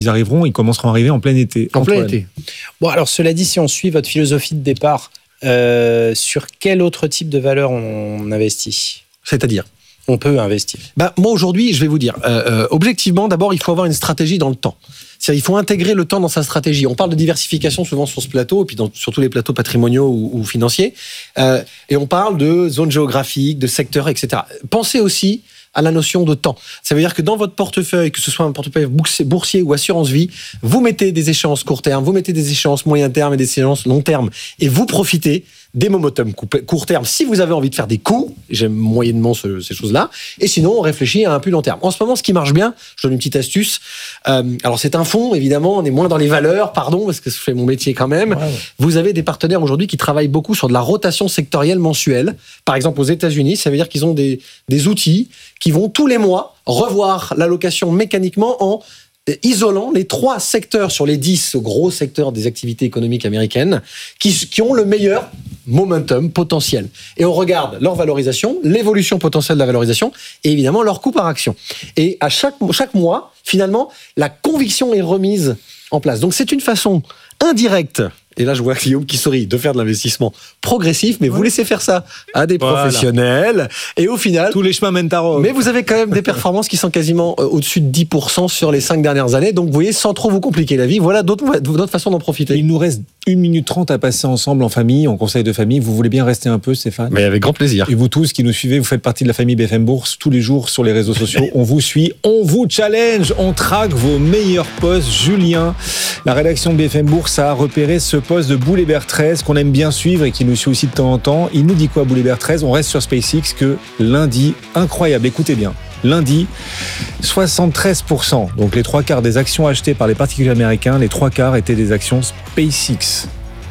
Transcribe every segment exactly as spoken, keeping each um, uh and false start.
Ils arriveront, ils commenceront à arriver en plein été. En Antoine. plein été. Bon, alors cela dit, si on suit votre philosophie de départ, euh, sur quel autre type de valeur on investit ? C'est-à-dire ? On peut investir. Bah, moi, aujourd'hui, je vais vous dire, euh, euh, objectivement, d'abord, il faut avoir une stratégie dans le temps. C'est-à-dire, il faut intégrer le temps dans sa stratégie. On parle de diversification souvent sur ce plateau, et puis dans, sur tous les plateaux patrimoniaux ou, ou financiers. Euh, et on parle de zones géographiques, de secteurs, et cetera. Pensez aussi à la notion de temps. Ça veut dire que dans votre portefeuille, que ce soit un portefeuille boursier ou assurance vie, vous mettez des échéances court terme, vous mettez des échéances moyen terme et des échéances long terme, et vous profitez des momentum court terme si vous avez envie de faire des coups. J'aime moyennement ce, ces choses-là. Et sinon, on réfléchit à un plus long terme. En ce moment, ce qui marche bien, je donne une petite astuce. Euh, alors, c'est un fonds, évidemment. On est moins dans les valeurs, pardon, parce que je fais mon métier quand même. Ouais, ouais. Vous avez des partenaires aujourd'hui qui travaillent beaucoup sur de la rotation sectorielle mensuelle. Par exemple, aux États-Unis, ça veut dire qu'ils ont des, des outils qui vont tous les mois revoir l'allocation mécaniquement en isolant les trois secteurs sur les dix gros secteurs des activités économiques américaines qui, qui ont le meilleur momentum potentiel. Et on regarde leur valorisation, l'évolution potentielle de la valorisation et évidemment leur coût par action. Et à chaque, chaque mois, finalement, la conviction est remise en place. Donc c'est une façon indirecte, et là je vois Guillaume qui sourit, de faire de l'investissement progressif, mais vous laissez faire ça à des voilà. professionnels, et au final... Tous les chemins mènent à Rome. Mais vous avez quand même des performances qui sont quasiment euh, au-dessus de dix pour cent sur les cinq dernières années, donc vous voyez, sans trop vous compliquer la vie, voilà d'autres, d'autres façons d'en profiter. Il nous reste une minute trente à passer ensemble en famille, en conseil de famille. Vous voulez bien rester un peu, Stéphane ? Mais avec grand plaisir. Et vous tous qui nous suivez, vous faites partie de la famille B F M Bourse, tous les jours sur les réseaux sociaux, on vous suit, on vous challenge, on traque vos meilleurs posts. Julien, la rédaction de B F M Bourse a repéré ce post de Boulébert treize qu'on aime bien suivre et qui nous suit aussi de temps en temps. Il nous dit quoi, Boulébert treize ? On reste sur SpaceX, que lundi, incroyable, écoutez bien, lundi, soixante-treize pour cent, donc les trois quarts des actions achetées par les particuliers américains, les trois quarts étaient des actions SpaceX.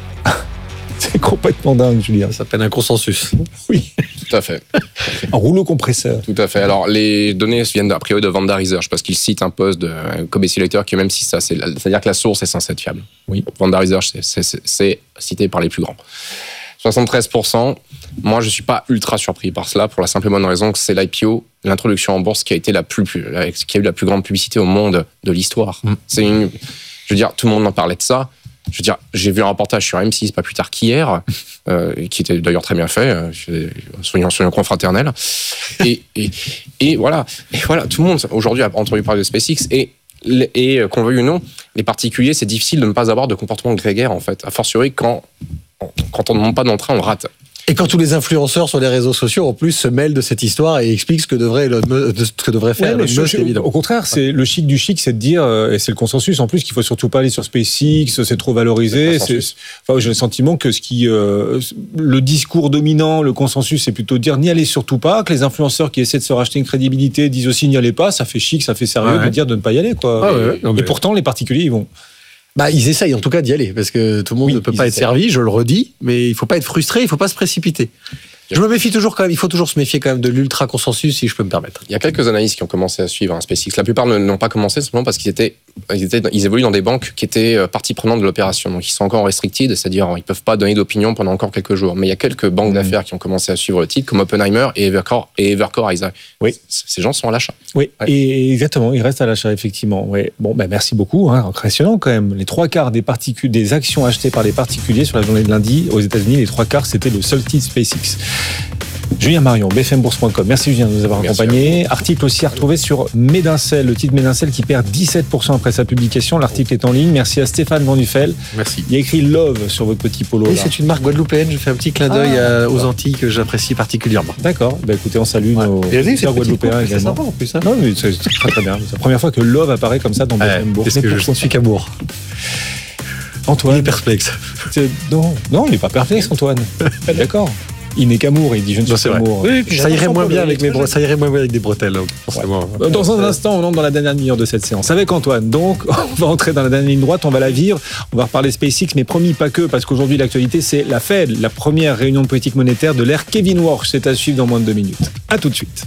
C'est complètement dingue, Julien. Ça s'appelle un consensus. Oui. Tout à fait. Un rouleau compresseur. Tout à fait. Alors, les données viennent a priori de Vanda Research parce qu'ils citent un post de Kobe Selector qui, même si ça, c'est, c'est-à-dire que la source est censée être fiable. Oui. Vanda Research, c'est, c'est, c'est, c'est cité par les plus grands. soixante-treize pour cent. Moi, je suis pas ultra surpris par cela pour la simple et bonne raison que c'est l'I P O, l'introduction en bourse qui a été la plus, qui a eu la plus grande publicité au monde de l'histoire. Mm. C'est une, je veux dire, tout le monde en parlait de ça. Je veux dire, j'ai vu un reportage sur M six pas plus tard qu'hier, euh, qui était d'ailleurs très bien fait, euh, soyons, soyons confraternels. Et, et, et voilà, et voilà, tout le monde aujourd'hui a entendu parler de SpaceX et et qu'on veuille ou non, les particuliers, c'est difficile de ne pas avoir de comportement grégaire en fait, a fortiori quand quand on ne monte pas dans le train, on rate. Et quand tous les influenceurs sur les réseaux sociaux, en plus, se mêlent de cette histoire et expliquent ce que devrait, ce que devrait faire ouais, Elon Musk, évidemment. Au contraire, c'est le chic du chic, c'est de dire, et c'est le consensus en plus, qu'il faut surtout pas aller sur SpaceX, c'est trop valorisé. C'est, c'est, enfin, j'ai le sentiment que ce qui, euh, le discours dominant, le consensus, c'est plutôt de dire n'y allez surtout pas, que les influenceurs qui essaient de se racheter une crédibilité disent aussi n'y allez pas, ça fait chic, ça fait sérieux ouais. de dire de ne pas y aller, quoi. Ah ouais, et, ouais. et pourtant, les particuliers, ils vont. Bah, ils essayent en tout cas d'y aller, parce que tout le monde oui, ne peut pas être servi, je le redis, mais il faut pas être frustré, il faut pas se précipiter. Je me méfie toujours quand même, il faut toujours se méfier quand même de l'ultra consensus, si je peux me permettre. Il y a quelques analystes qui ont commencé à suivre hein, SpaceX. La plupart n'ont pas commencé simplement parce qu'ils étaient, ils étaient, ils évoluent dans des banques qui étaient partie prenante de l'opération. Donc ils sont encore restricted, c'est-à-dire ils peuvent pas donner d'opinion pendant encore quelques jours. Mais il y a quelques banques mmh. d'affaires qui ont commencé à suivre le titre, comme Oppenheimer et Evercore et Evercore Isaac. Oui. Ces gens sont à l'achat. Oui, ouais. Et exactement, ils restent à l'achat effectivement. Ouais. Bon, ben merci beaucoup, hein, impressionnant quand même. Les trois quarts des particules, des actions achetées par les particuliers sur la journée de lundi aux États-Unis, les trois quarts c'était le seul titre SpaceX. Julien Marion, b f m bourse point com. Merci Julien de nous avoir accompagnés. Article aussi à retrouver sur Médincel, le titre Médincel qui perd dix-sept pour cent après sa publication. L'article est en ligne. Merci à Stéphane Van Duffel. Merci. Il y a écrit Love sur votre petit polo. Oui, là. C'est une marque guadeloupéenne. Je fais un petit clin d'œil ah, aux Antilles que j'apprécie particulièrement. D'accord. Bah, écoutez, on salue ouais. nos auditeurs guadeloupéens également. C'est sympa en plus. Hein. Non, mais c'est très très bien. C'est la première fois que Love apparaît comme ça dans B F M Bourse. Parce que je ne suis qu'amour. Antoine. Il est perplexe. C'est... Non, non, il n'est pas perplexe, Antoine. D'accord. Il n'est qu'amour, il dit je ne suis qu'amour. Oui, ça irait moins bien avec mes bro- ça irait moins bien avec des bretelles, forcément. Ouais. Dans un instant, on entre dans la dernière demi-heure de cette séance avec Antoine. Donc, on va entrer dans la dernière ligne droite, on va la vivre, on va reparler SpaceX, mais promis pas que, parce qu'aujourd'hui l'actualité c'est la Fed, la première réunion de politique monétaire de l'ère Kevin Warsh. C'est à suivre dans moins de deux minutes. À tout de suite.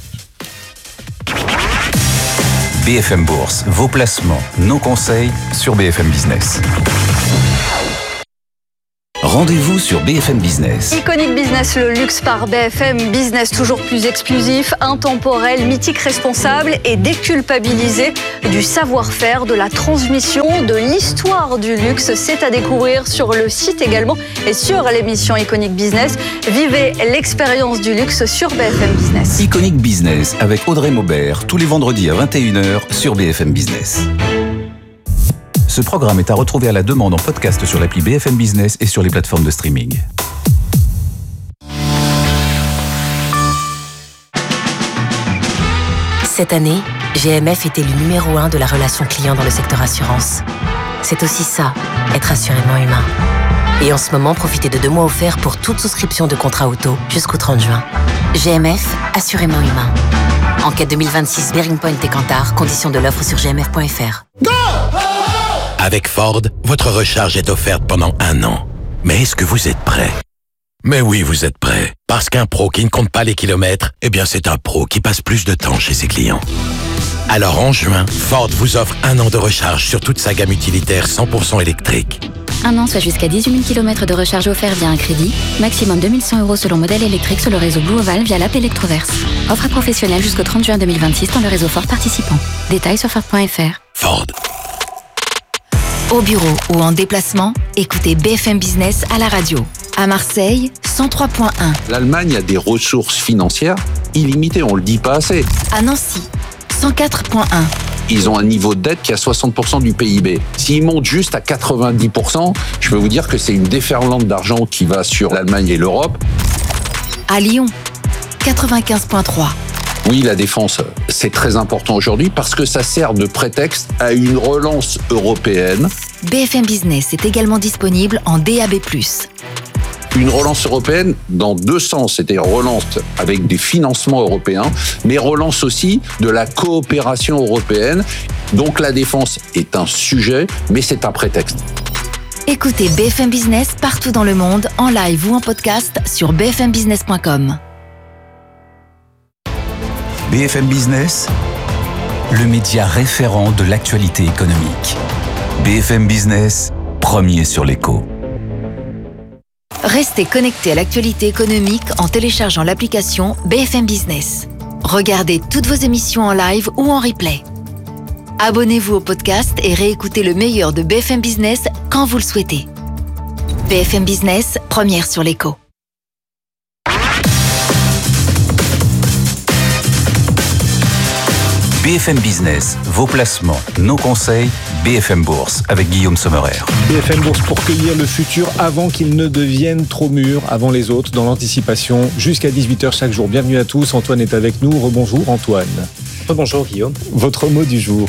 B F M Bourse, vos placements, nos conseils sur B F M Business. Rendez-vous sur B F M Business. Iconic Business, le luxe par B F M Business, toujours plus exclusif, intemporel, mythique, responsable et déculpabilisé du savoir-faire, de la transmission, de l'histoire du luxe. C'est à découvrir sur le site également et sur l'émission Iconic Business. Vivez l'expérience du luxe sur B F M Business. Iconic Business avec Audrey Maubert, tous les vendredis à vingt et une heures sur B F M Business. Ce programme est à retrouver à la demande en podcast sur l'appli B F M Business et sur les plateformes de streaming. Cette année, G M F est élu numéro un de la relation client dans le secteur assurance. C'est aussi ça, être assurément humain. Et en ce moment, profitez de deux mois offerts pour toute souscription de contrat auto jusqu'au trente juin. G M F, assurément humain. Enquête deux mille vingt-six, Bearing Point et Kantar, conditions de l'offre sur g m f point f r. Go! Avec Ford, votre recharge est offerte pendant un an. Mais est-ce que vous êtes prêt? Mais oui, vous êtes prêt. Parce qu'un pro qui ne compte pas les kilomètres, eh bien c'est un pro qui passe plus de temps chez ses clients. Alors en juin, Ford vous offre un an de recharge sur toute sa gamme utilitaire cent pour cent électrique. Un an, soit jusqu'à dix-huit mille kilomètres de recharge offerts via un crédit. Maximum deux mille cent euros selon modèle électrique sur le réseau Blue Oval via l'app Electroverse. Offre à professionnels jusqu'au trente juin deux mille vingt-six dans le réseau Ford participant. Détails sur Ford point f r. Ford. Au bureau ou en déplacement, écoutez B F M Business à la radio. À Marseille, cent trois point un. L'Allemagne a des ressources financières illimitées, on le dit pas assez. À Nancy, cent quatre point un. Ils ont un niveau de dette qui est à soixante pour cent du P I B. S'ils montent juste à quatre-vingt-dix pour cent, je peux vous dire que c'est une déferlante d'argent qui va sur l'Allemagne et l'Europe. À Lyon, quatre-vingt-quinze point trois. Oui, la défense, c'est très important aujourd'hui parce que ça sert de prétexte à une relance européenne. B F M Business est également disponible en D A B plus. Une relance européenne dans deux sens, c'est-à-dire relance avec des financements européens, mais relance aussi de la coopération européenne. Donc la défense est un sujet, mais c'est un prétexte. Écoutez B F M Business partout dans le monde, en live ou en podcast sur b f m business point com. B F M Business, le média référent de l'actualité économique. B F M Business, premier sur l'écho. Restez connectés à l'actualité économique en téléchargeant l'application B F M Business. Regardez toutes vos émissions en live ou en replay. Abonnez-vous au podcast et réécoutez le meilleur de B F M Business quand vous le souhaitez. B F M Business, première sur l'écho. B F M Business, vos placements, nos conseils, B F M Bourse avec Guillaume Sommerer. B F M Bourse pour cueillir le futur avant qu'il ne devienne trop mûr, avant les autres, dans l'anticipation, jusqu'à dix-huit heures chaque jour. Bienvenue à tous, Antoine est avec nous. Rebonjour Antoine. Rebonjour Guillaume. Votre mot du jour?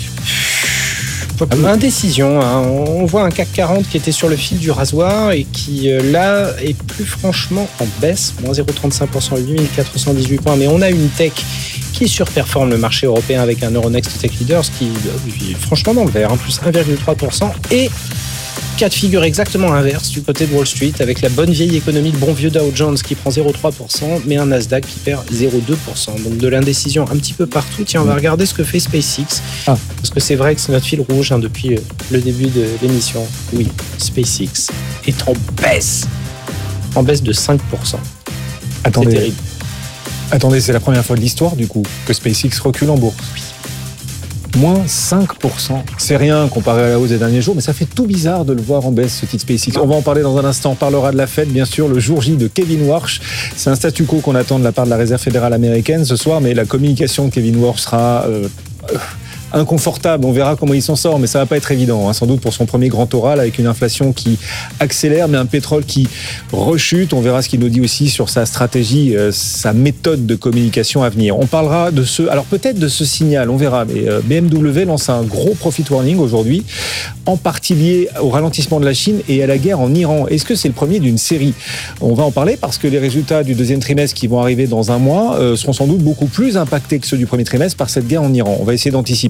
Indécision, hein. On voit un C A C quarante qui était sur le fil du rasoir et qui euh, là est plus franchement en baisse, moins zéro virgule trente-cinq pour cent, huit mille quatre cent dix-huit points. Mais on a une tech qui surperforme le marché européen avec un Euronext Tech Leaders qui est franchement dans le vert, hein, plus un virgule trois pour cent, et cas de figure exactement inverse du côté de Wall Street avec la bonne vieille économie, le bon vieux Dow Jones qui prend zéro virgule trois pour cent, mais un Nasdaq qui perd zéro virgule deux pour cent. Donc de l'indécision un petit peu partout. Tiens, on va regarder ce que fait SpaceX, ah. parce que c'est vrai que c'est notre fil rouge hein, depuis le début de l'émission. Oui, SpaceX est en baisse, en baisse de cinq pour cent. Attendez. C'est terrible. Attendez, c'est la première fois de l'histoire, du coup, que SpaceX recule en bourse. Oui. Moins cinq pour cent. C'est rien comparé à la hausse des derniers jours, mais ça fait tout bizarre de le voir en baisse, ce titre SpaceX. On va en parler dans un instant. On parlera de la Fed, bien sûr, le jour J de Kevin Warsh. C'est un statu quo qu'on attend de la part de la Réserve fédérale américaine ce soir, mais la communication de Kevin Warsh sera... Euh, euh, inconfortable, on verra comment il s'en sort, mais ça va pas être évident, hein, sans doute pour son premier grand oral avec une inflation qui accélère, mais un pétrole qui rechute. On verra ce qu'il nous dit aussi sur sa stratégie, euh, sa méthode de communication à venir. On parlera de ce, alors peut-être de ce signal, on verra, mais euh, B M W lance un gros profit warning aujourd'hui, en partie lié au ralentissement de la Chine et à la guerre en Iran. Est-ce que c'est le premier d'une série? On va en parler parce que les résultats du deuxième trimestre qui vont arriver dans un mois euh, seront sans doute beaucoup plus impactés que ceux du premier trimestre par cette guerre en Iran. On va essayer d'anticiper.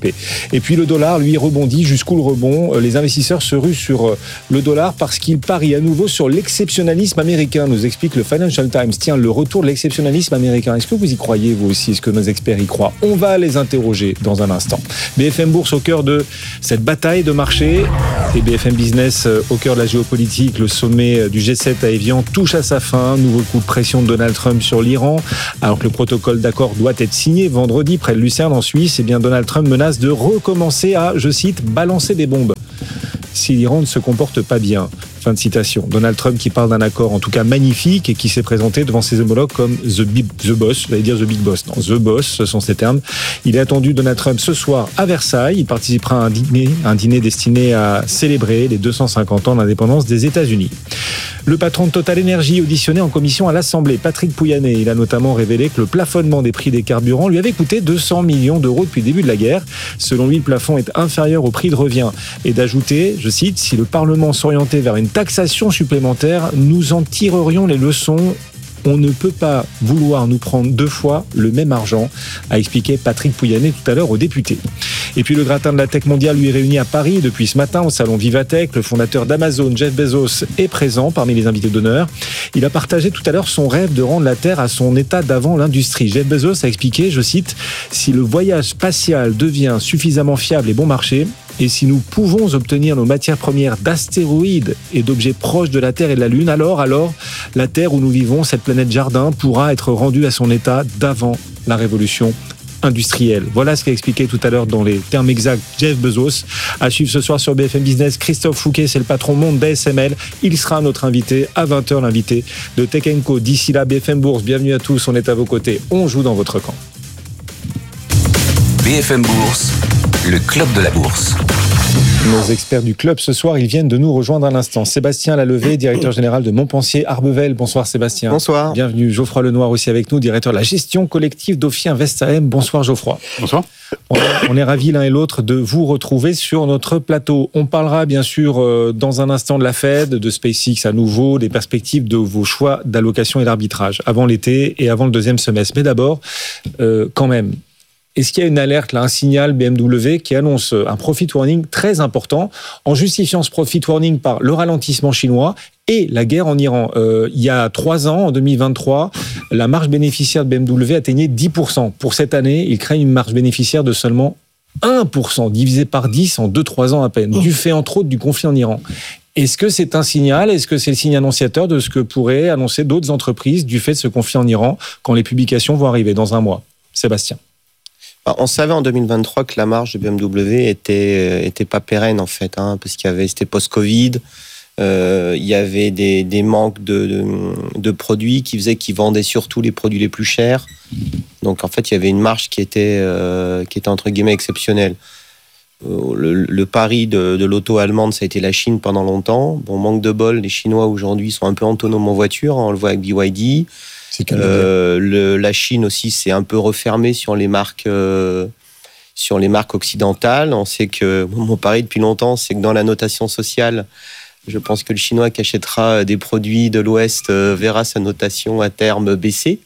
rattraper. Et puis le dollar, lui, rebondit. Jusqu'où le rebond? Les investisseurs se ruent sur le dollar parce qu'ils parient à nouveau sur l'exceptionnalisme américain, nous explique le Financial Times. Tiens, le retour de l'exceptionnalisme américain. Est-ce que vous y croyez, vous aussi? Est-ce que nos experts y croient? On va les interroger dans un instant. B F M Bourse au cœur de cette bataille de marché et B F M Business au cœur de la géopolitique. Le sommet du G sept à Évian touche à sa fin. Nouveau coup de pression de Donald Trump sur l'Iran. Alors que le protocole d'accord doit être signé vendredi près de Lucerne en Suisse, et bien Donald Trump menace de recommencer à, je cite, balancer des bombes si l'Iran ne se comporte pas bien. Fin de citation. Donald Trump qui parle d'un accord en tout cas magnifique et qui s'est présenté devant ses homologues comme The, Big, the Boss, je vais dire The Big Boss, non, The Boss, ce sont ses termes. Il est attendu, Donald Trump, ce soir à Versailles. Il participera à un dîner, un dîner destiné à célébrer les deux cent cinquante ans d'indépendance des États-Unis. Le patron de Total Energy auditionné en commission à l'Assemblée, Patrick Pouyanné, il a notamment révélé que le plafonnement des prix des carburants lui avait coûté deux cents millions d'euros depuis le début de la guerre. Selon lui, le plafond est inférieur au prix de revient. Et d'ajouter, je cite, si le Parlement s'orientait vers une taxation supplémentaire, nous en tirerions les leçons. On ne peut pas vouloir nous prendre deux fois le même argent, a expliqué Patrick Pouyanné tout à l'heure aux députés. Et puis le gratin de la tech mondiale lui est réuni à Paris depuis ce matin au salon Vivatech. Le fondateur d'Amazon, Jeff Bezos, est présent parmi les invités d'honneur. Il a partagé tout à l'heure son rêve de rendre la Terre à son état d'avant l'industrie. Jeff Bezos a expliqué, je cite, « Si le voyage spatial devient suffisamment fiable et bon marché, et si nous pouvons obtenir nos matières premières d'astéroïdes et d'objets proches de la Terre et de la Lune, alors, alors, la Terre où nous vivons, cette planète jardin, pourra être rendue à son état d'avant la révolution industrielle. » Voilà ce qu'a expliqué tout à l'heure dans les termes exacts Jeff Bezos. À suivre ce soir sur B F M Business, Christophe Fouquet, c'est le patron monde d'A S M L. Il sera notre invité à vingt heures, l'invité de Tech and Co. D'ici là, B F M Bourse, bienvenue à tous, on est à vos côtés, on joue dans votre camp. B F M Bourse, le club de la bourse. Nos experts du club ce soir, ils viennent de nous rejoindre à l'instant. Sébastien Lalevé, directeur général de Montpensier Arbevel. Bonsoir Sébastien. Bonsoir. Bienvenue. Geoffroy Lenoir aussi avec nous, directeur de la gestion collective d'Ophi Invest A M. Bonsoir Geoffroy. Bonsoir. On est, on est ravis l'un et l'autre de vous retrouver sur notre plateau. On parlera bien sûr euh, dans un instant de la Fed, de SpaceX à nouveau, des perspectives de vos choix d'allocation et d'arbitrage avant l'été et avant le deuxième semestre. Mais d'abord, euh, quand même, est-ce qu'il y a une alerte, là, un signal B M W qui annonce un profit warning très important en justifiant ce profit warning par le ralentissement chinois et la guerre en Iran? Euh, il y a trois ans, en deux mille vingt-trois, la marge bénéficiaire de B M W atteignait dix pour cent. Pour cette année, il crée une marge bénéficiaire de seulement un pour cent, divisé par dix en deux trois ans à peine, du fait entre autres du conflit en Iran. Est-ce que c'est un signal? Est-ce que c'est le signe annonciateur de ce que pourraient annoncer d'autres entreprises du fait de ce conflit en Iran quand les publications vont arriver dans un mois? Sébastien. On savait en deux mille vingt-trois que la marge de B M W était était pas pérenne en fait, hein, parce qu'il y avait c'était post-Covid, euh, il y avait des, des manques de, de, de produits qui faisaient qu'ils vendaient surtout les produits les plus chers. Donc en fait il y avait une marge qui était euh, qui était entre guillemets exceptionnelle. Euh, le, le pari de, de l'auto allemande, ça a été la Chine pendant longtemps. Bon, manque de bol, les Chinois aujourd'hui sont un peu autonomes en voiture, hein, on le voit avec B Y D. Euh, le, la Chine aussi s'est un peu refermée sur les marques euh, sur les marques occidentales. On sait que mon pari depuis longtemps, c'est que dans la notation sociale, je pense que le Chinois qui achètera des produits de l'Ouest euh, verra sa notation à terme baisser.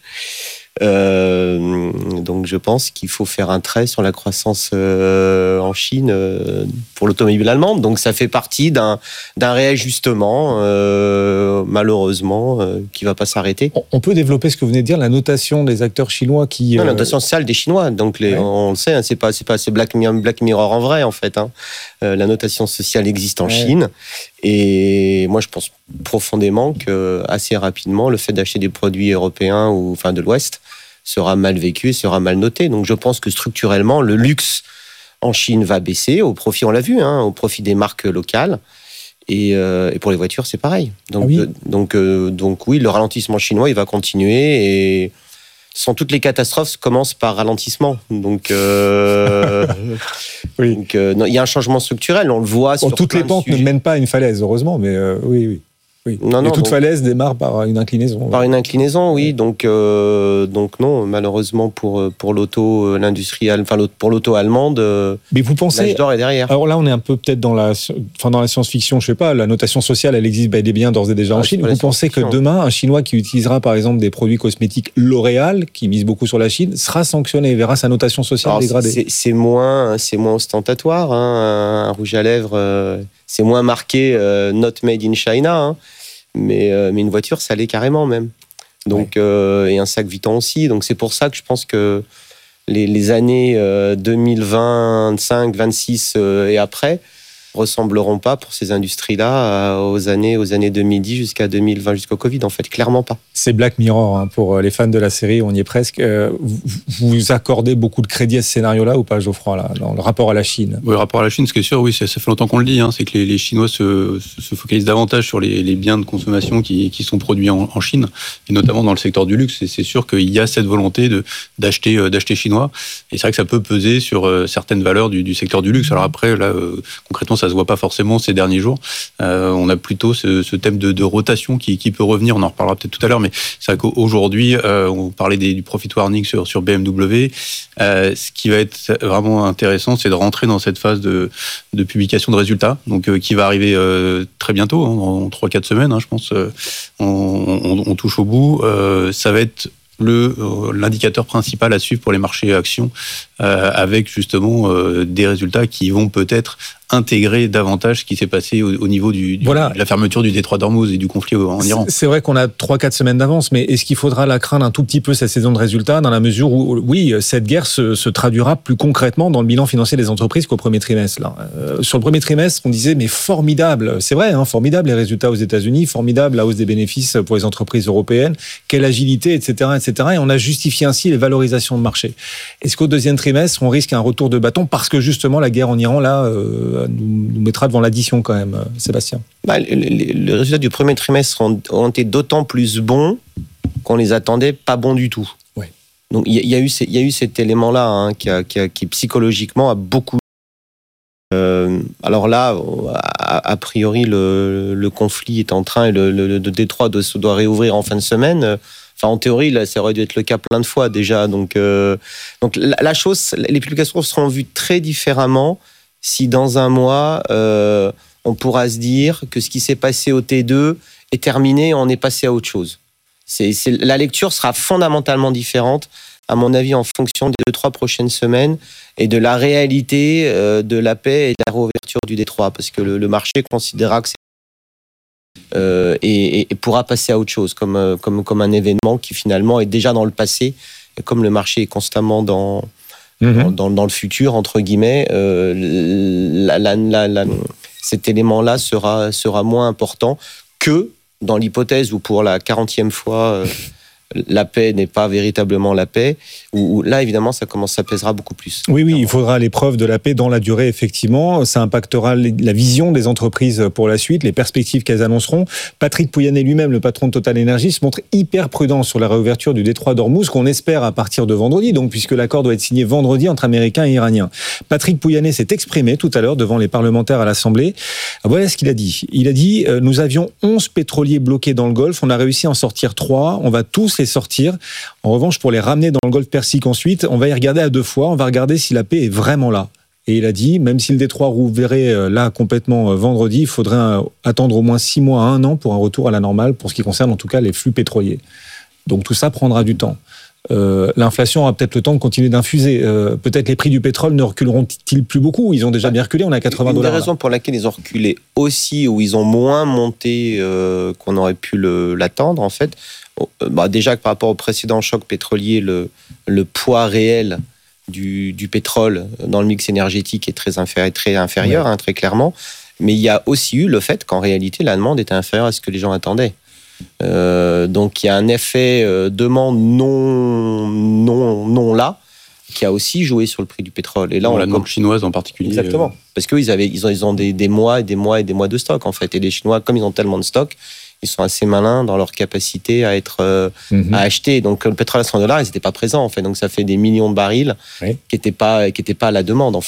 Euh, donc je pense qu'il faut faire un trait sur la croissance euh, en Chine euh, pour l'automobile allemande. Donc ça fait partie d'un, d'un réajustement euh, malheureusement euh, qui va pas s'arrêter. On peut développer ce que vous venez de dire, la notation des acteurs chinois qui... Non, la notation sociale des Chinois. Donc les, ouais. on le sait, hein, c'est pas c'est pas c'est Black Mirror, Black Mirror en vrai en fait. Hein. Euh, la notation sociale existe en ouais. Chine et moi je pense profondément que assez rapidement le fait d'acheter des produits européens ou enfin de l'Ouest sera mal vécu et sera mal noté. Donc je pense que structurellement, le luxe en Chine va baisser, au profit, on l'a vu, hein, au profit des marques locales. Et, euh, et pour les voitures, c'est pareil. Donc, ah oui. euh, donc, euh, donc oui, le ralentissement chinois, il va continuer. Et sans toutes les catastrophes commencent par ralentissement. Donc, euh, oui. donc euh, non, il y a un changement structurel, on le voit. Bon, sur toutes les pentes ne mènent pas à une falaise, heureusement, mais euh, oui, oui. Oui. Non, Et non, toute donc- falaise démarre par une inclinaison. Par une inclinaison, oui. Donc, euh, donc non, malheureusement pour pour l'auto, euh, l'industriel, enfin l'auto- pour l'auto allemande, euh, Mais vous pensez l'âge d'or est derrière. Alors là, on est un peu peut-être dans la, enfin dans la science-fiction, je sais pas, la notation sociale, elle existe bel et bien d'ores et déjà en Ah, c'est Chine. pas Vous la pensez que science-fiction. demain, un Chinois qui utilisera par exemple des produits cosmétiques L'Oréal, qui mise beaucoup sur la Chine, sera sanctionné, verra sa notation sociale Alors, dégradée. c'est, c'est moins, c'est moins ostentatoire. Hein, un rouge à lèvres, euh, c'est moins marqué euh, Not Made in China. Hein, mais, euh, mais une voiture, ça l'est carrément même. Donc, euh, et un sac Vuitton aussi. Donc c'est pour ça que je pense que les, les années euh, deux mille vingt-cinq, vingt-six euh, et après ressembleront pas pour ces industries-là euh, aux années, aux années deux mille dix jusqu'à deux mille vingt, jusqu'au Covid, en fait, clairement pas. C'est Black Mirror, hein, pour les fans de la série, on y est presque. Euh, vous, vous accordez beaucoup de crédit à ce scénario-là ou pas, Geoffroy, là, dans le rapport à la Chine? Oui, le rapport à la Chine, ce qui est sûr, oui, ça, ça fait longtemps qu'on le dit, hein, c'est que les, les Chinois se, se focalisent davantage sur les, les biens de consommation qui, qui sont produits en, en Chine, et notamment dans le secteur du luxe. Et c'est sûr qu'il y a cette volonté de, d'acheter, euh, d'acheter chinois. Et c'est vrai que ça peut peser sur euh, certaines valeurs du, du secteur du luxe. Alors après, là, euh, concrètement, ça se voit pas forcément ces derniers jours. Euh, on a plutôt ce, ce thème de, de rotation qui, qui peut revenir. On en reparlera peut-être tout à l'heure, mais c'est vrai qu'aujourd'hui, euh, on parlait des, du profit warning sur, sur B M W. Euh, ce qui va être vraiment intéressant, c'est de rentrer dans cette phase de, de publication de résultats, donc euh, qui va arriver euh, très bientôt, hein, dans trois quatre semaines, hein, je pense. Euh, on, on, on touche au bout. Euh, ça va être le, euh, l'indicateur principal à suivre pour les marchés actions, euh, avec justement euh, des résultats qui vont peut-être intégrer davantage ce qui s'est passé au, au niveau du, du, Voilà. de la fermeture du détroit d'Ormuz et du conflit en Iran. C'est vrai qu'on a trois quatre semaines d'avance, mais est-ce qu'il faudra la craindre un tout petit peu, cette saison de résultats, dans la mesure où, oui, cette guerre se, se traduira plus concrètement dans le bilan financier des entreprises qu'au premier trimestre, là. Euh, sur le premier trimestre, on disait, mais formidable, c'est vrai, hein, formidable les résultats aux États-Unis, formidable la hausse des bénéfices pour les entreprises européennes, quelle agilité, et cetera, et cetera. Et on a justifié ainsi les valorisations de marché. Est-ce qu'au deuxième trimestre, on risque un retour de bâton parce que justement la guerre en Iran, là, euh, nous, nous mettra devant l'addition quand même, Sébastien? Bah, le, le, le résultat du premier trimestre ont, ont été d'autant plus bons qu'on les attendait pas bons du tout. Ouais. Donc il y, y a eu, il y a eu cet élément-là, hein, qui, a, qui, a, qui psychologiquement a beaucoup. Euh, alors là, a, a priori, le, le conflit est en train et le, le, le Détroit doit, doit réouvrir en fin de semaine. Enfin, en théorie, là, ça aurait dû être le cas plein de fois déjà. Donc, euh, donc la, la chose, les publications seront vues très différemment si dans un mois, euh, on pourra se dire que ce qui s'est passé au T deux est terminé et on est passé à autre chose. C'est, c'est, la lecture sera fondamentalement différente, à mon avis, en fonction des deux, trois prochaines semaines et de la réalité euh, de la paix et de la réouverture du Détroit, parce que le, le marché considérera que c'est Euh, et, et pourra passer à autre chose, comme, comme, comme un événement qui finalement est déjà dans le passé, et comme le marché est constamment dans, mmh. dans, dans, dans le futur, entre guillemets, euh, la, la, la, la, cet élément-là sera, sera moins important que dans l'hypothèse où pour la quarantième fois, euh, la paix n'est pas véritablement la paix, où, où là, évidemment, ça commence, ça pèsera beaucoup plus. Oui, oui, il faudra l'épreuve de la paix dans la durée, effectivement. Ça impactera la vision des entreprises pour la suite, les perspectives qu'elles annonceront. Patrick Pouyanné lui-même, le patron de Total Energy, se montre hyper prudent sur la réouverture du détroit d'Ormuz, qu'on espère à partir de vendredi, donc puisque l'accord doit être signé vendredi entre Américains et Iraniens. Patrick Pouyanné s'est exprimé tout à l'heure devant les parlementaires à l'Assemblée. Voilà ce qu'il a dit. Il a dit euh, « Nous avions onze pétroliers bloqués dans le Golfe, on a réussi à en sortir trois, on va tous les sortir. En revanche, pour les ramener dans le Golfe Persique ensuite, on va y regarder à deux fois, on va regarder si la paix est vraiment là. » Et il a dit, même si le détroit rouvrait là complètement vendredi, il faudrait attendre au moins six mois à un an pour un retour à la normale, pour ce qui concerne en tout cas les flux pétroliers. Donc tout ça prendra du temps. Euh, l'inflation aura peut-être le temps de continuer d'infuser. Euh, peut-être les prix du pétrole ne reculeront-ils plus beaucoup? Ils ont déjà bien reculé, on est à quatre-vingts dollars. Une des raisons pour laquelle ils ont reculé aussi, ou ils ont moins monté euh, qu'on aurait pu le, l'attendre, en fait, bah déjà que par rapport au précédent choc pétrolier, le, le poids réel du, du pétrole dans le mix énergétique est très inférieur, très, inférieur ouais. hein, très clairement. Mais il y a aussi eu le fait qu'en réalité, la demande était inférieure à ce que les gens attendaient. Euh, donc il y a un effet euh, demande non, non, non là, qui a aussi joué sur le prix du pétrole. Et là, on on la demande chinoise en particulier. Exactement. Euh... Parce qu'ils avaient, ils ont, ils ont des, des mois et des mois et des mois de stock, en fait. Et les Chinois, comme ils ont tellement de stock, ils sont assez malins dans leur capacité à être euh, mm-hmm. à acheter. Donc le pétrole à cent dollars, ils n'étaient pas présents, en fait. Donc ça fait des millions de barils oui. qui n'étaient pas, qui étaient pas à la demande, en fait.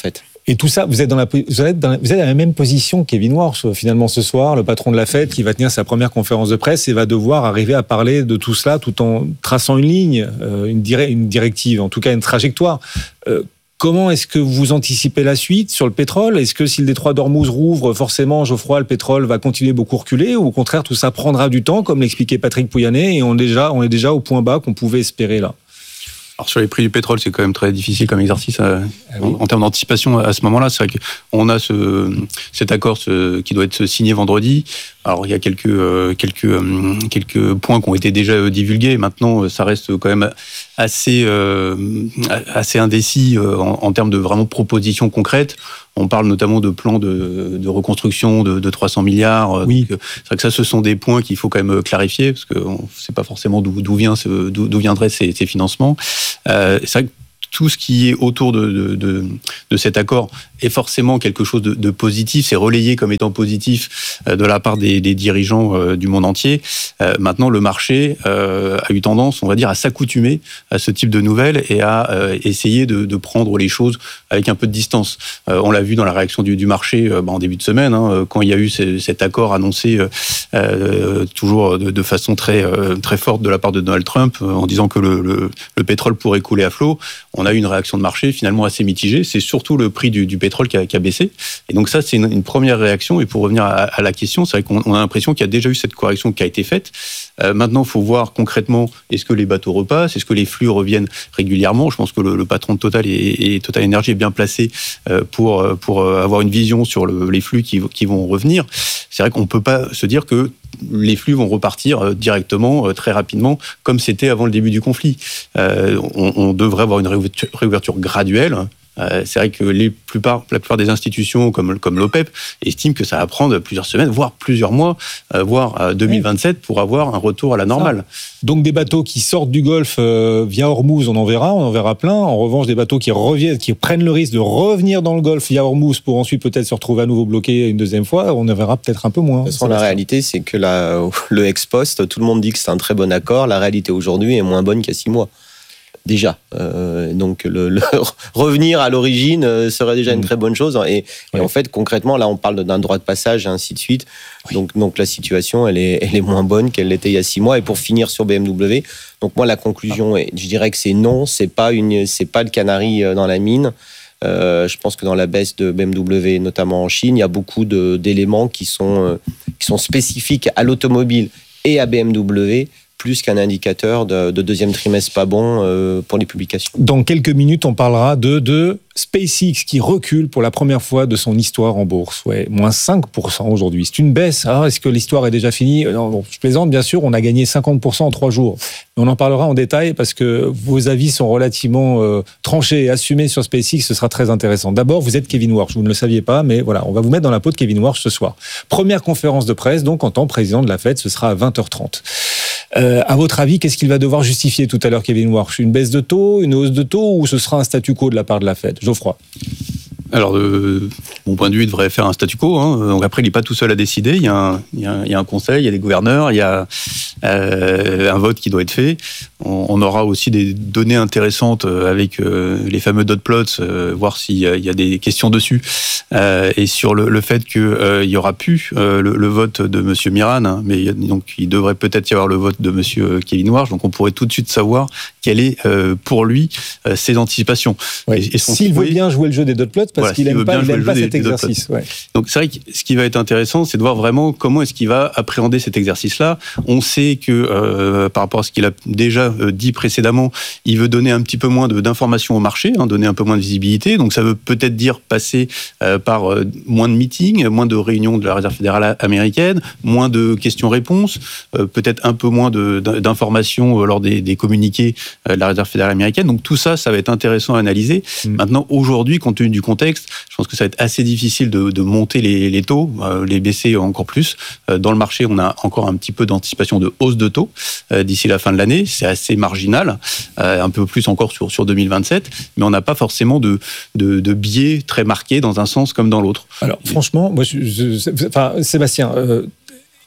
Et tout ça, vous êtes dans la, vous êtes dans la, vous êtes dans la même position que Kevin Warsh, finalement, ce soir, le patron de la Fed, qui va tenir sa première conférence de presse et va devoir arriver à parler de tout cela tout en traçant une ligne, euh, une, dire, une directive, en tout cas une trajectoire. Euh, Comment est-ce que vous anticipez la suite sur le pétrole ? Est-ce que si le détroit d'Ormuz rouvre, forcément, Geoffroy, le pétrole va continuer beaucoup reculer, ou au contraire, tout ça prendra du temps, comme l'expliquait Patrick Pouyanné, et on est déjà, on est déjà au point bas qu'on pouvait espérer là ? Alors sur les prix du pétrole, c'est quand même très difficile comme exercice à, ah oui. en, en termes d'anticipation à ce moment-là. C'est vrai qu'on a ce, cet accord ce, qui doit être signé vendredi. Alors il y a quelques euh, quelques euh, quelques points qui ont été déjà divulgués. Maintenant, ça reste quand même assez euh, assez indécis en, en termes de vraiment propositions concrètes. On parle notamment de plans de, de reconstruction de, de trois cents milliards. Oui. Donc, c'est vrai que ça, ce sont des points qu'il faut quand même clarifier, parce qu'on ne sait pas forcément d'où, d'où, vient ce, d'où, d'où viendraient ces, ces financements. Euh, c'est vrai que tout ce qui est autour de, de, de, de cet accord est forcément quelque chose de, de positif, c'est relayé comme étant positif de la part des, des dirigeants du monde entier. Euh, maintenant, le marché euh, a eu tendance, on va dire, à s'accoutumer à ce type de nouvelles et à euh, essayer de, de prendre les choses avec un peu de distance. Euh, on l'a vu dans la réaction du, du marché euh, bah, en début de semaine, hein, quand il y a eu ce, cet accord annoncé euh, euh, toujours de, de façon très, euh, très forte de la part de Donald Trump, euh, en disant que le, le, le pétrole pourrait couler à flot. On a eu une réaction de marché finalement assez mitigée. C'est surtout le prix du, du pétrole qui a, qui a baissé. Et donc ça, c'est une, une première réaction. Et pour revenir à, à la question, c'est vrai qu'on on a l'impression qu'il y a déjà eu cette correction qui a été faite. Euh, maintenant, il faut voir concrètement, est-ce que les bateaux repassent ? Est-ce que les flux reviennent régulièrement ? Je pense que le, le patron de Total et, et Total Energy est bien placé euh, pour, pour avoir une vision sur le, les flux qui, qui vont revenir. C'est vrai qu'on ne peut pas se dire que les flux vont repartir directement, très rapidement, comme c'était avant le début du conflit. Euh, on, on devrait avoir une réouverture, réouverture graduelle. Euh, c'est vrai que les plupart, la plupart des institutions, comme, comme l'OPEP, estiment que ça va prendre plusieurs semaines, voire plusieurs mois, euh, voire euh, deux mille vingt-sept, pour avoir un retour à la normale. Donc des bateaux qui sortent du Golfe euh, via Hormuz, on en verra, on en verra plein. En revanche, des bateaux qui reviennent, qui prennent le risque de revenir dans le Golfe via Hormuz pour ensuite peut-être se retrouver à nouveau bloqués une deuxième fois, on en verra peut-être un peu moins. De toute façon, la réalité, c'est que la, le ex-post, tout le monde dit que c'est un très bon accord. La réalité aujourd'hui est moins bonne qu'il y a six mois. Déjà, euh, donc le, le revenir à l'origine euh, serait déjà une très bonne chose. Et, et en fait, concrètement, là, on parle d'un droit de passage et ainsi de suite. Oui. Donc, donc la situation, elle est, elle est moins bonne qu'elle l'était il y a six mois. Et pour finir sur B M W, donc moi, la conclusion, est, je dirais que c'est non, c'est pas une, c'est pas le canari dans la mine. Euh, je pense que dans la baisse de B M W, notamment en Chine, il y a beaucoup de, d'éléments qui sont, euh, qui sont spécifiques à l'automobile et à B M W, plus qu'un indicateur de, de deuxième trimestre pas bon euh, pour les publications. Dans quelques minutes, on parlera de, de SpaceX qui recule pour la première fois de son histoire en bourse. Ouais, moins cinq pour cent aujourd'hui. C'est une baisse. Ah, est-ce que l'histoire est déjà finie ? Non, bon, je plaisante, bien sûr, on a gagné cinquante pour cent en trois jours. Mais on en parlera en détail parce que vos avis sont relativement euh, tranchés et assumés sur SpaceX. Ce sera très intéressant. D'abord, vous êtes Kevin Warsh. Vous ne le saviez pas, mais voilà, on va vous mettre dans la peau de Kevin Warsh ce soir. Première conférence de presse, donc en tant que président de la Fed, ce sera à vingt heures trente. Euh, à votre avis, qu'est-ce qu'il va devoir justifier tout à l'heure, Kevin Warsh ? Une baisse de taux, une hausse de taux, ou ce sera un statu quo de la part de la Fed ? Geoffroy. Alors, de mon point de vue, il devrait faire un statu quo. Hein. Donc après, il n'est pas tout seul à décider. Il y, a un, il, y a un, il y a un conseil, il y a des gouverneurs, il y a euh, un vote qui doit être fait. On, on aura aussi des données intéressantes avec euh, les fameux dot plots, euh, voir s'il y a, il y a des questions dessus. Euh, et sur le, le fait qu'il euh, y aura plus euh, le, le vote de M. Miran, hein, mais il y a, donc il devrait peut-être y avoir le vote de M. Kevin Warsh. Donc on pourrait tout de suite savoir quelles est euh, pour lui euh, ses anticipations. Ouais. Et, et S'il veut bien jouer le jeu des dot plots, parce voilà, qu'il n'aime pas, il aime pas cet des, exercice. Des ouais. Donc c'est vrai que ce qui va être intéressant, c'est de voir vraiment comment est-ce qu'il va appréhender cet exercice-là. On sait que euh, par rapport à ce qu'il a déjà euh, dit précédemment, il veut donner un petit peu moins de, d'informations au marché, hein, donner un peu moins de visibilité. Donc ça veut peut-être dire passer euh, par euh, moins de meetings, moins de réunions de la Réserve fédérale américaine, moins de questions-réponses, euh, peut-être un peu moins de, d'informations euh, lors des, des communiqués euh, de la Réserve fédérale américaine. Donc tout ça, ça va être intéressant à analyser. Mmh. Maintenant, aujourd'hui, compte tenu du contexte, je pense que ça va être assez difficile de, de monter les, les taux, euh, les baisser encore plus. Euh, dans le marché, on a encore un petit peu d'anticipation de hausse de taux euh, d'ici la fin de l'année. C'est assez marginal, euh, un peu plus encore sur, sur deux mille vingt-sept, mais on n'a pas forcément de, de, de biais très marqué dans un sens comme dans l'autre. Alors, et... franchement, moi, je, je, enfin, Sébastien, euh,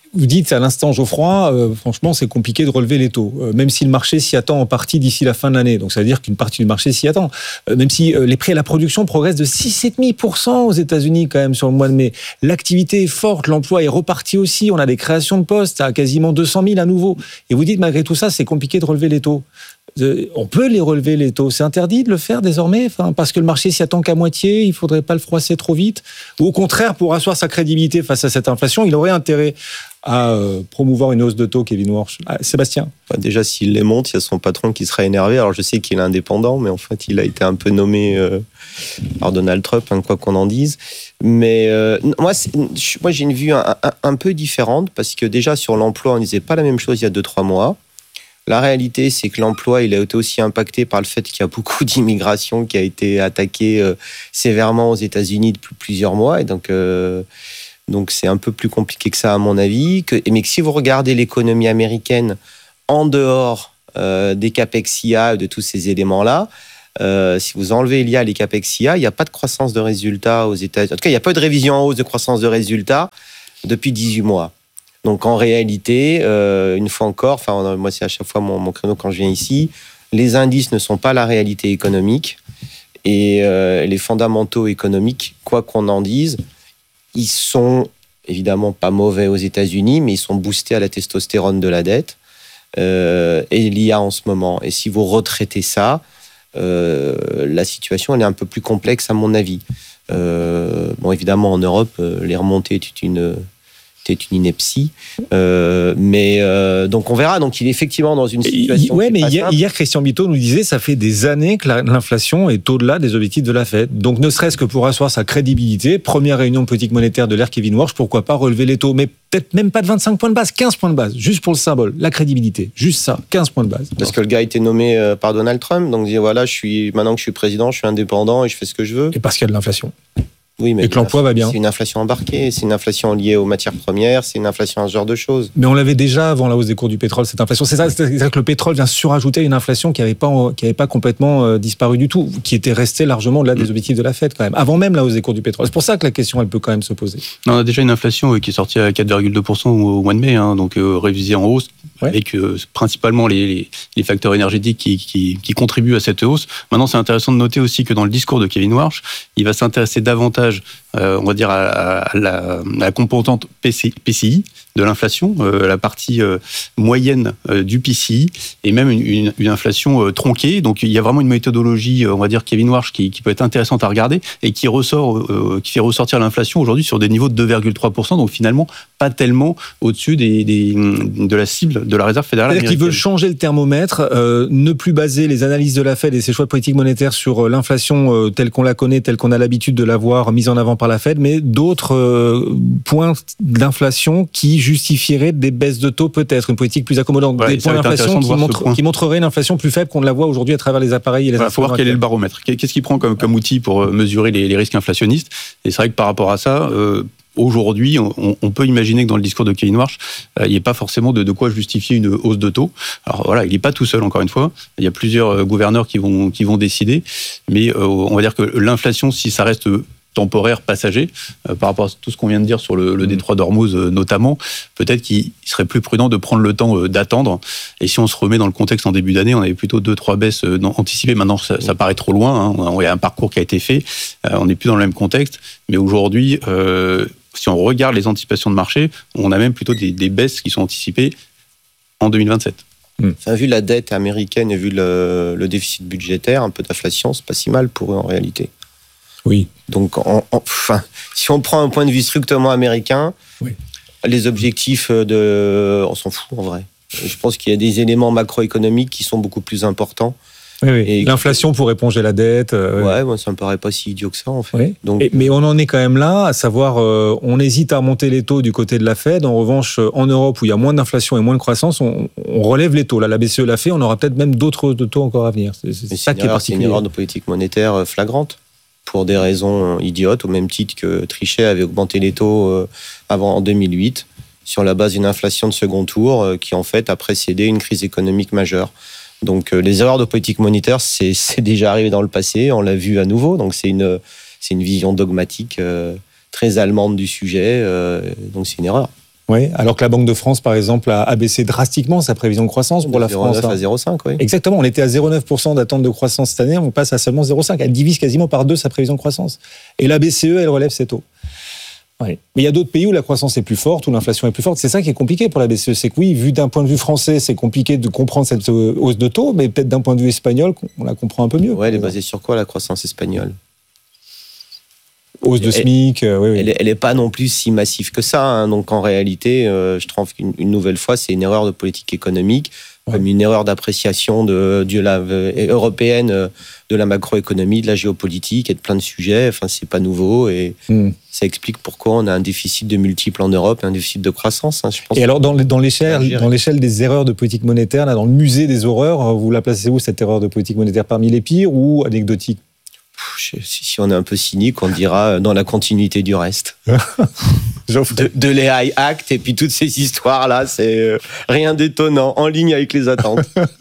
Vous dites à l'instant, Geoffroy, euh, franchement, c'est compliqué de relever les taux, euh, même si le marché s'y attend en partie d'ici la fin de l'année. Donc, ça veut dire qu'une partie du marché s'y attend. Euh, même si euh, les prix à la production progressent de six virgule cinq pour cent aux États-Unis quand même sur le mois de mai. L'activité est forte, l'emploi est reparti aussi. On a des créations de postes à quasiment deux cent mille à nouveau. Et vous dites, malgré tout ça, c'est compliqué de relever les taux. Euh, on peut les relever, les taux. C'est interdit de le faire désormais, enfin, parce que le marché s'y attend qu'à moitié. Il faudrait pas le froisser trop vite. Ou au contraire, pour asseoir sa crédibilité face à cette inflation, il aurait intérêt à euh, promouvoir une hausse de taux, Kevin Warsh. Ah, Sébastien. Bah déjà, s'il les monte, il y a son patron qui sera énervé. Alors, je sais qu'il est indépendant, mais en fait, il a été un peu nommé euh, par Donald Trump, hein, quoi qu'on en dise. Mais euh, moi, c'est, moi, j'ai une vue un, un, un peu différente, parce que déjà, sur l'emploi, on ne disait pas la même chose il y a deux trois mois. La réalité, c'est que l'emploi, il a été aussi impacté par le fait qu'il y a beaucoup d'immigration qui a été attaquée euh, sévèrement aux États-Unis depuis plusieurs mois. Et donc... Euh, Donc c'est un peu plus compliqué que ça à mon avis. Que, mais que si vous regardez l'économie américaine en dehors euh, des capex I A et de tous ces éléments-là, euh, si vous enlevez l'I A et les capex I A, il n'y a pas de croissance de résultats aux États-Unis. En tout cas, il n'y a pas de révision en hausse de croissance de résultats depuis dix-huit mois. Donc en réalité, euh, une fois encore, enfin moi c'est à chaque fois mon, mon créneau quand je viens ici, les indices ne sont pas la réalité économique et euh, les fondamentaux économiques, quoi qu'on en dise, ils sont évidemment pas mauvais aux États-Unis, mais ils sont boostés à la testostérone de la dette euh, et l'I A en ce moment. Et si vous retraitez ça, euh, la situation elle est un peu plus complexe à mon avis. Euh, bon, évidemment en Europe, les remontées étaient une c'est une ineptie, euh, mais euh, donc on verra. Donc il est effectivement dans une situation. Ouais, mais hier, simple. hier Christian Bito nous disait ça fait des années que la, l'inflation est au-delà des objectifs de la Fed. Donc ne serait-ce que pour asseoir sa crédibilité, première réunion de politique monétaire de l'ère Kevin Warsh, pourquoi pas relever les taux, mais peut-être même pas de vingt-cinq points de base, quinze points de base, juste pour le symbole, la crédibilité, juste ça, quinze points de base. Parce que le gars a été nommé par Donald Trump, donc dit voilà, je suis maintenant que je suis président, je suis indépendant et je fais ce que je veux. Et parce qu'il y a de l'inflation. Oui, mais et que l'emploi va bien. C'est une inflation embarquée, c'est une inflation liée aux matières premières, c'est une inflation à ce genre de choses. Mais on l'avait déjà avant la hausse des cours du pétrole, cette inflation. C'est ça, c'est-à-dire que le pétrole vient surajouter une inflation qui n'avait pas, qui avait pas complètement disparu du tout, qui était restée largement au-delà des objectifs de la Fed quand même, avant même la hausse des cours du pétrole. C'est pour ça que la question, elle peut quand même se poser. On a déjà une inflation qui est sortie à quatre virgule deux pour cent au mois de mai, hein, donc euh, révisée en hausse, ouais. avec euh, principalement les, les, les facteurs énergétiques qui, qui, qui contribuent à cette hausse. Maintenant, c'est intéressant de noter aussi que dans le discours de Kevin Warsh, il va s'intéresser davantage euh, on va dire, à, à, la, à la composante P C I de l'inflation, euh, la partie euh, moyenne euh, du P C I, et même une, une, une inflation euh, tronquée. Donc il y a vraiment une méthodologie, euh, on va dire, Kevin Warsh, qui, qui peut être intéressante à regarder, et qui ressort, euh, qui fait ressortir l'inflation aujourd'hui sur des niveaux de deux virgule trois pour cent, donc finalement pas tellement au-dessus des, des, de la cible de la Réserve fédérale américaine. C'est-à-dire qu'il veut changer le thermomètre, euh, ne plus baser les analyses de la Fed et ses choix de politique monétaire sur l'inflation euh, telle qu'on la connaît, telle qu'on a l'habitude de la voir mise en avant par la Fed, mais d'autres euh, points d'inflation qui justifieraient des baisses de taux, peut-être, une politique plus accommodante, ouais, des points d'inflation qui, montre, qui montreraient une inflation plus faible qu'on ne la voit aujourd'hui à travers les appareils et les Il faut voir quel est le baromètre. Qu'est-ce qu'il prend comme, comme outil pour mesurer les, les risques inflationnistes? Et c'est vrai que par rapport à ça, euh, aujourd'hui, on, on peut imaginer que dans le discours de Kevin Warsh, euh, il n'y ait pas forcément de, de quoi justifier une hausse de taux. Alors voilà, il n'est pas tout seul, encore une fois. Il y a plusieurs euh, gouverneurs qui vont, qui vont décider. Mais euh, on va dire que l'inflation, si ça reste temporaire, passager, euh, par rapport à tout ce qu'on vient de dire sur le, le détroit d'Ormuz euh, notamment, peut-être qu'il serait plus prudent de prendre le temps euh, d'attendre. Et si on se remet dans le contexte en début d'année, on avait plutôt deux, trois baisses euh, anticipées. Maintenant, ça, ça paraît trop loin. Hein. Il y a un parcours qui a été fait. Euh, on n'est plus dans le même contexte. Mais aujourd'hui, euh, si on regarde les anticipations de marché, on a même plutôt des, des baisses qui sont anticipées en deux mille vingt-sept. Mmh. Enfin, vu la dette américaine et vu le, le déficit budgétaire, un peu d'inflation, c'est pas si mal pour eux en réalité. Oui. Donc, en, en, enfin, si on prend un point de vue strictement américain, oui. les objectifs de, on s'en fout en vrai. Je pense qu'il y a des éléments macroéconomiques qui sont beaucoup plus importants. Oui, oui. Et l'inflation pour éponger la dette. Euh, ouais, moi ça me paraît pas si idiot que ça en fait. Oui. Donc, et, mais on en est quand même là, à savoir, euh, on hésite à remonter les taux du côté de la Fed. En revanche, en Europe où il y a moins d'inflation et moins de croissance, on, on relève les taux. Là, la B C E l'a fait. On aura peut-être même d'autres de taux encore à venir. C'est, c'est, c'est ça qui est particulier. C'est une erreur de politique monétaire flagrante pour des raisons idiotes, au même titre que Trichet avait augmenté les taux avant en deux mille huit sur la base d'une inflation de second tour qui en fait a précédé une crise économique majeure. Donc euh, les erreurs de politique monétaire, c'est, c'est déjà arrivé dans le passé, on l'a vu à nouveau, donc c'est une, c'est une vision dogmatique euh, très allemande du sujet, euh, donc c'est une erreur. Oui, alors que la Banque de France, par exemple, a abaissé drastiquement sa prévision de croissance pour la zéro France. virgule neuf à zéro virgule cinq, oui. Exactement, on était à zéro virgule neuf pour cent d'attente de croissance cette année, on passe à seulement zéro virgule cinq. Elle divise quasiment par deux sa prévision de croissance. Et la B C E, elle relève ses taux. Oui. Mais il y a d'autres pays où la croissance est plus forte, où l'inflation est plus forte. C'est ça qui est compliqué pour la B C E. C'est que oui, vu d'un point de vue français, c'est compliqué de comprendre cette hausse de taux, mais peut-être d'un point de vue espagnol, on la comprend un peu mieux. Ouais, elle est basée sur quoi, la croissance espagnole ? Hausse de SMIC, euh, oui, oui. Elle n'est pas non plus si massive que ça. Hein. Donc en réalité, euh, je trouve qu'une une nouvelle fois, c'est une erreur de politique économique, ouais. Comme une erreur d'appréciation de, de la, euh, européenne de la macroéconomie, de la géopolitique et de plein de sujets. Enfin, c'est pas nouveau et mm. ça explique pourquoi on a un déficit de multiples en Europe, un déficit de croissance. Hein, je pense. Et alors, dans, dans l'échelle, dans l'échelle des erreurs de politique monétaire, là, dans le musée des horreurs, vous la placez où cette erreur de politique monétaire, parmi les pires ou anecdotique? Si on est un peu cynique, on dira dans la continuité du reste. de, de l'A I Act et puis toutes ces histoires-là, c'est euh, rien d'étonnant, en ligne avec les attentes.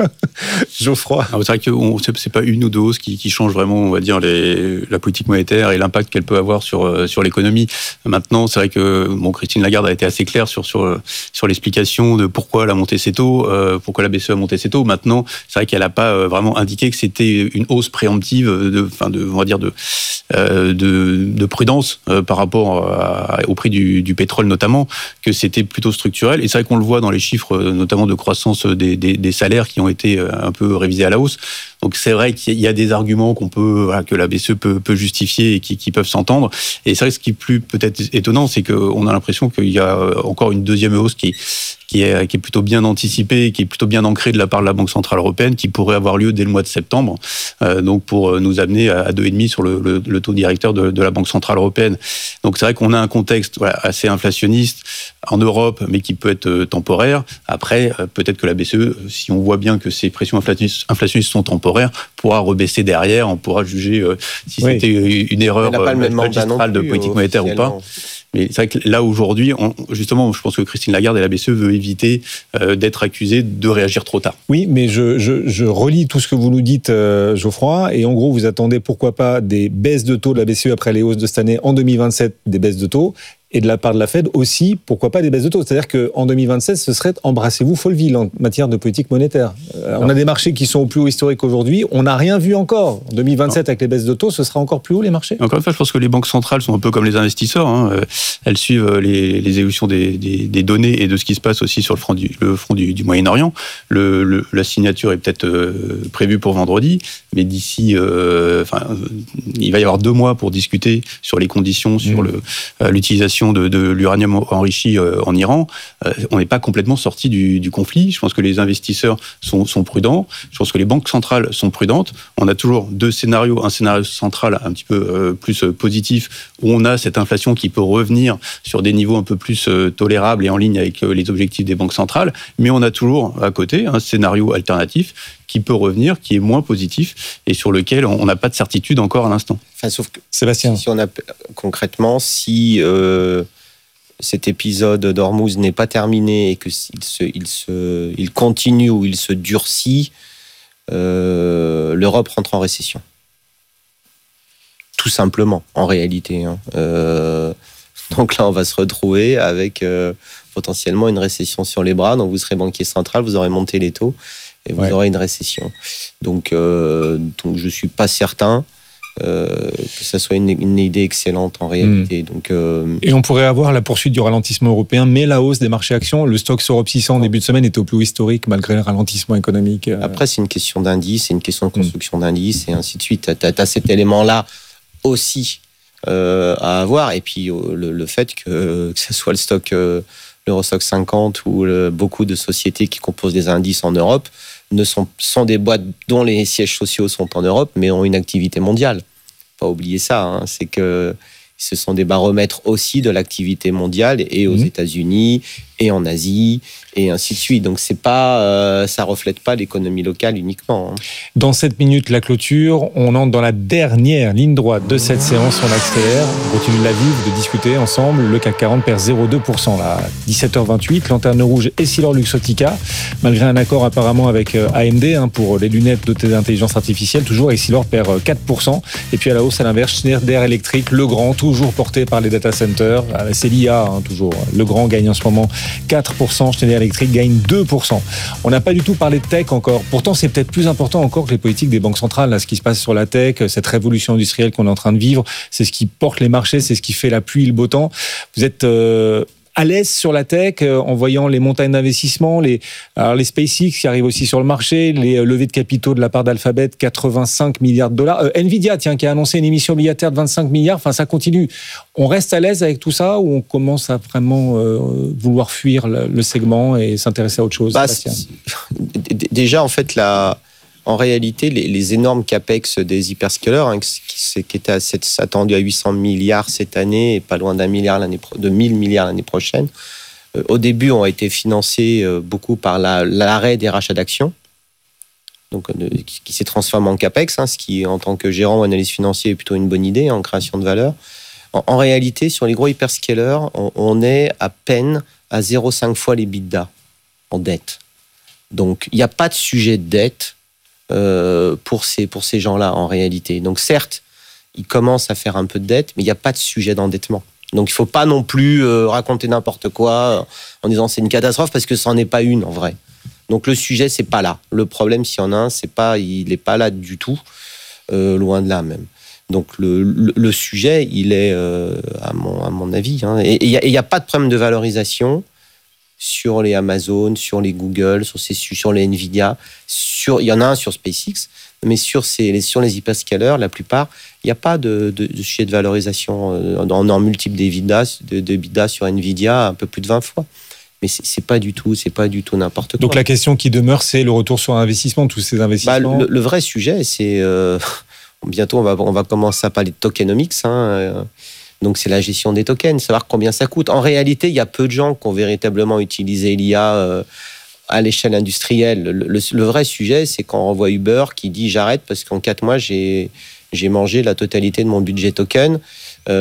Geoffroy. Alors, c'est vrai que on, c'est, c'est pas une ou deux hausses qui, qui changent vraiment, on va dire, les, la politique monétaire et l'impact qu'elle peut avoir sur, sur l'économie. Maintenant, c'est vrai que bon, Christine Lagarde a été assez claire sur, sur, sur l'explication de pourquoi elle a monté ses taux, euh, pourquoi la B C E a monté ses taux. Maintenant, c'est vrai qu'elle n'a pas vraiment indiqué que c'était une hausse préemptive, de, enfin de, on va dire, de, euh, de, de prudence euh, par rapport à, au prix du, du pétrole notamment, que c'était plutôt structurel. Et c'est vrai qu'on le voit dans les chiffres, notamment de croissance des, des, des salaires qui ont été un peu révisés à la hausse. Donc c'est vrai qu'il y a des arguments qu'on peut, voilà, que la B C E peut, peut justifier et qui, qui peuvent s'entendre. Et c'est vrai que ce qui est plus peut-être étonnant, c'est qu'on a l'impression qu'il y a encore une deuxième hausse qui, qui, est, qui est plutôt bien anticipée, qui est plutôt bien ancrée de la part de la Banque Centrale Européenne, qui pourrait avoir lieu dès le mois de septembre, euh, donc pour nous amener à deux virgule cinq sur le, le, le taux directeur de, de la Banque Centrale Européenne. Donc c'est vrai qu'on a un contexte voilà, assez inflationniste en Europe, mais qui peut être temporaire. Après, peut-être que la B C E, si on voit bien que ces pressions inflationnistes sont temporaires, pourra rebaisser derrière, on pourra juger euh, si oui. c'était une erreur magistrale de politique monétaire ou pas. Mais c'est vrai que là, aujourd'hui, on, justement, je pense que Christine Lagarde et la B C E veulent éviter euh, d'être accusées de réagir trop tard. Oui, mais je, je, je relis tout ce que vous nous dites, euh, Geoffroy, et en gros, vous attendez, pourquoi pas, des baisses de taux de la B C E après les hausses de cette année, en deux mille vingt-sept, des baisses de taux, et de la part de la Fed aussi, pourquoi pas des baisses de taux. C'est-à-dire qu'en deux mille vingt-sept, ce serait embrassez-vous Folleville en matière de politique monétaire. Euh, on a des marchés qui sont au plus haut historique aujourd'hui, on n'a rien vu encore. En deux mille vingt-sept, non. Avec les baisses de taux, ce sera encore plus haut les marchés. Encore une fois, je pense que les banques centrales sont un peu comme les investisseurs. Hein. Elles suivent les, les évolutions des, des, des données et de ce qui se passe aussi sur le front du, le front du, du Moyen-Orient. Le, le, la signature est peut-être euh, prévue pour vendredi, mais d'ici, euh, enfin, il va y avoir deux mois pour discuter sur les conditions, sur mmh. le, euh, l'utilisation de, de l'uranium enrichi euh, en Iran. Euh, on n'est pas complètement sorti du, du conflit. Je pense que les investisseurs sont, sont prudents. Je pense que les banques centrales sont prudentes. On a toujours deux scénarios. Un scénario central un petit peu euh, plus positif, où on a cette inflation qui peut revenir sur des niveaux un peu plus euh, tolérables et en ligne avec euh, les objectifs des banques centrales. Mais on a toujours à côté un scénario alternatif qui peut revenir, qui est moins positif et sur lequel on n'a pas de certitude encore à l'instant. Enfin, sauf que Sébastien, si on a concrètement, si euh, cet épisode d'Ormuz n'est pas terminé et que s'il se, il se, il continue ou il se durcit, euh, l'Europe rentre en récession. Tout simplement, en réalité. Hein. Euh, donc là, on va se retrouver avec euh, potentiellement une récession sur les bras. Donc vous serez banquier central, vous aurez monté les taux et vous ouais. aurez une récession. Donc, euh, donc je suis pas certain euh, que ça soit une, une idée excellente en réalité. Mmh. Donc, euh... Et on pourrait avoir la poursuite du ralentissement européen, mais la hausse des marchés actions. Le Stoxx Europe six cents en début de semaine était au plus haut historique malgré le ralentissement économique. Après, c'est une question d'indice, c'est une question de construction mmh. d'indice et ainsi de suite. Tu as cet élément-là aussi euh, à avoir. Et puis le, le fait que, que ce soit le stock, euh, l'Eurostoxx cinquante ou le, beaucoup de sociétés qui composent des indices en Europe ne sont, sont des boîtes dont les sièges sociaux sont en Europe, mais ont une activité mondiale. Faut pas oublier ça. Hein, c'est que ce sont des baromètres aussi de l'activité mondiale et aux mmh. États-Unis et en Asie, et ainsi de suite. Donc c'est pas, euh, ça reflète pas l'économie locale uniquement. Hein. Dans sept minutes, la clôture, on entre dans la dernière ligne droite de cette séance, on accélère, on continue de la vivre, de discuter ensemble. Le C A C quarante perd zéro virgule deux pour cent là, dix-sept heures vingt-huit, Lanterne Rouge et Essilor-Luxottica, malgré un accord apparemment avec A M D hein, pour les lunettes dotées d'intelligence artificielle, toujours Essilor perd quatre pour cent. Et puis à la hausse, à l'inverse, Schneider Electric, Legrand, toujours porté par les data centers, c'est l'I A hein, toujours. Legrand gagne en ce moment quatre pour cent, Schneider Electric gagne deux pour cent. On n'a pas du tout parlé de tech encore. Pourtant, c'est peut-être plus important encore que les politiques des banques centrales. Là, ce qui se passe sur la tech, cette révolution industrielle qu'on est en train de vivre, c'est ce qui porte les marchés, c'est ce qui fait la pluie et le beau temps. Vous êtes euh, à l'aise sur la tech euh, en voyant les montagnes d'investissement, les, alors les SpaceX qui arrivent aussi sur le marché, les euh, levées de capitaux de la part d'Alphabet, quatre-vingt-cinq milliards de dollars. Euh, Nvidia, tiens, qui a annoncé une émission obligataire de vingt-cinq milliards. Enfin, ça continue. On reste à l'aise avec tout ça ou on commence à vraiment euh, vouloir fuir le, le segment et s'intéresser à autre chose? Bah, déjà, en fait, la... En réalité, les, les énormes capex des hyperscalers, hein, qui, qui étaient attendus à huit cents milliards cette année et pas loin d'un milliard l'année de mille milliards l'année prochaine, euh, au début ont été financés euh, beaucoup par la, l'arrêt des rachats d'actions, donc euh, qui, qui s'est transformé en capex, hein, ce qui, en tant que gérant ou analyste financier, est plutôt une bonne idée hein, en création de valeur. En, en réalité, sur les gros hyperscalers, on, on est à peine à zéro virgule cinq fois l'EBITDA en dette. Donc, il n'y a pas de sujet de dette. Euh, pour ces, pour ces gens-là, en réalité. Donc, certes, ils commencent à faire un peu de dette, mais il n'y a pas de sujet d'endettement. Donc, il ne faut pas non plus euh, raconter n'importe quoi euh, en disant c'est une catastrophe, parce que ça n'en est pas une, en vrai. Donc, le sujet, c'est pas là. Le problème, s'il y en a un, c'est pas, il n'est pas là du tout, euh, loin de là, même. Donc, le, le, le sujet, il est, euh, à, mon, à mon avis, hein, et il n'y a, a pas de problème de valorisation sur les Amazon, sur les Google, sur, ces, sur les Nvidia. Sur, il y en a un sur SpaceX, mais sur, ces, sur les hyperscalers, la plupart, il n'y a pas de, de, de sujet de valorisation. On est en multiple d'EBITDA, de, de EBITDA sur Nvidia, un peu plus de vingt fois. Mais c'est, c'est pas du tout, c'est pas du tout n'importe quoi. Donc la question qui demeure, c'est le retour sur investissement, tous ces investissements. Bah, le, le vrai sujet, c'est euh, bientôt on va, on va commencer à parler de tokenomics. Hein, euh, Donc, c'est la gestion des tokens, savoir combien ça coûte. En réalité, il y a peu de gens qui ont véritablement utilisé l'I A euh, à l'échelle industrielle. Le, le, le vrai sujet, c'est quand on voit Uber qui dit « j'arrête parce qu'en quatre mois, j'ai, j'ai mangé la totalité de mon budget token euh, ».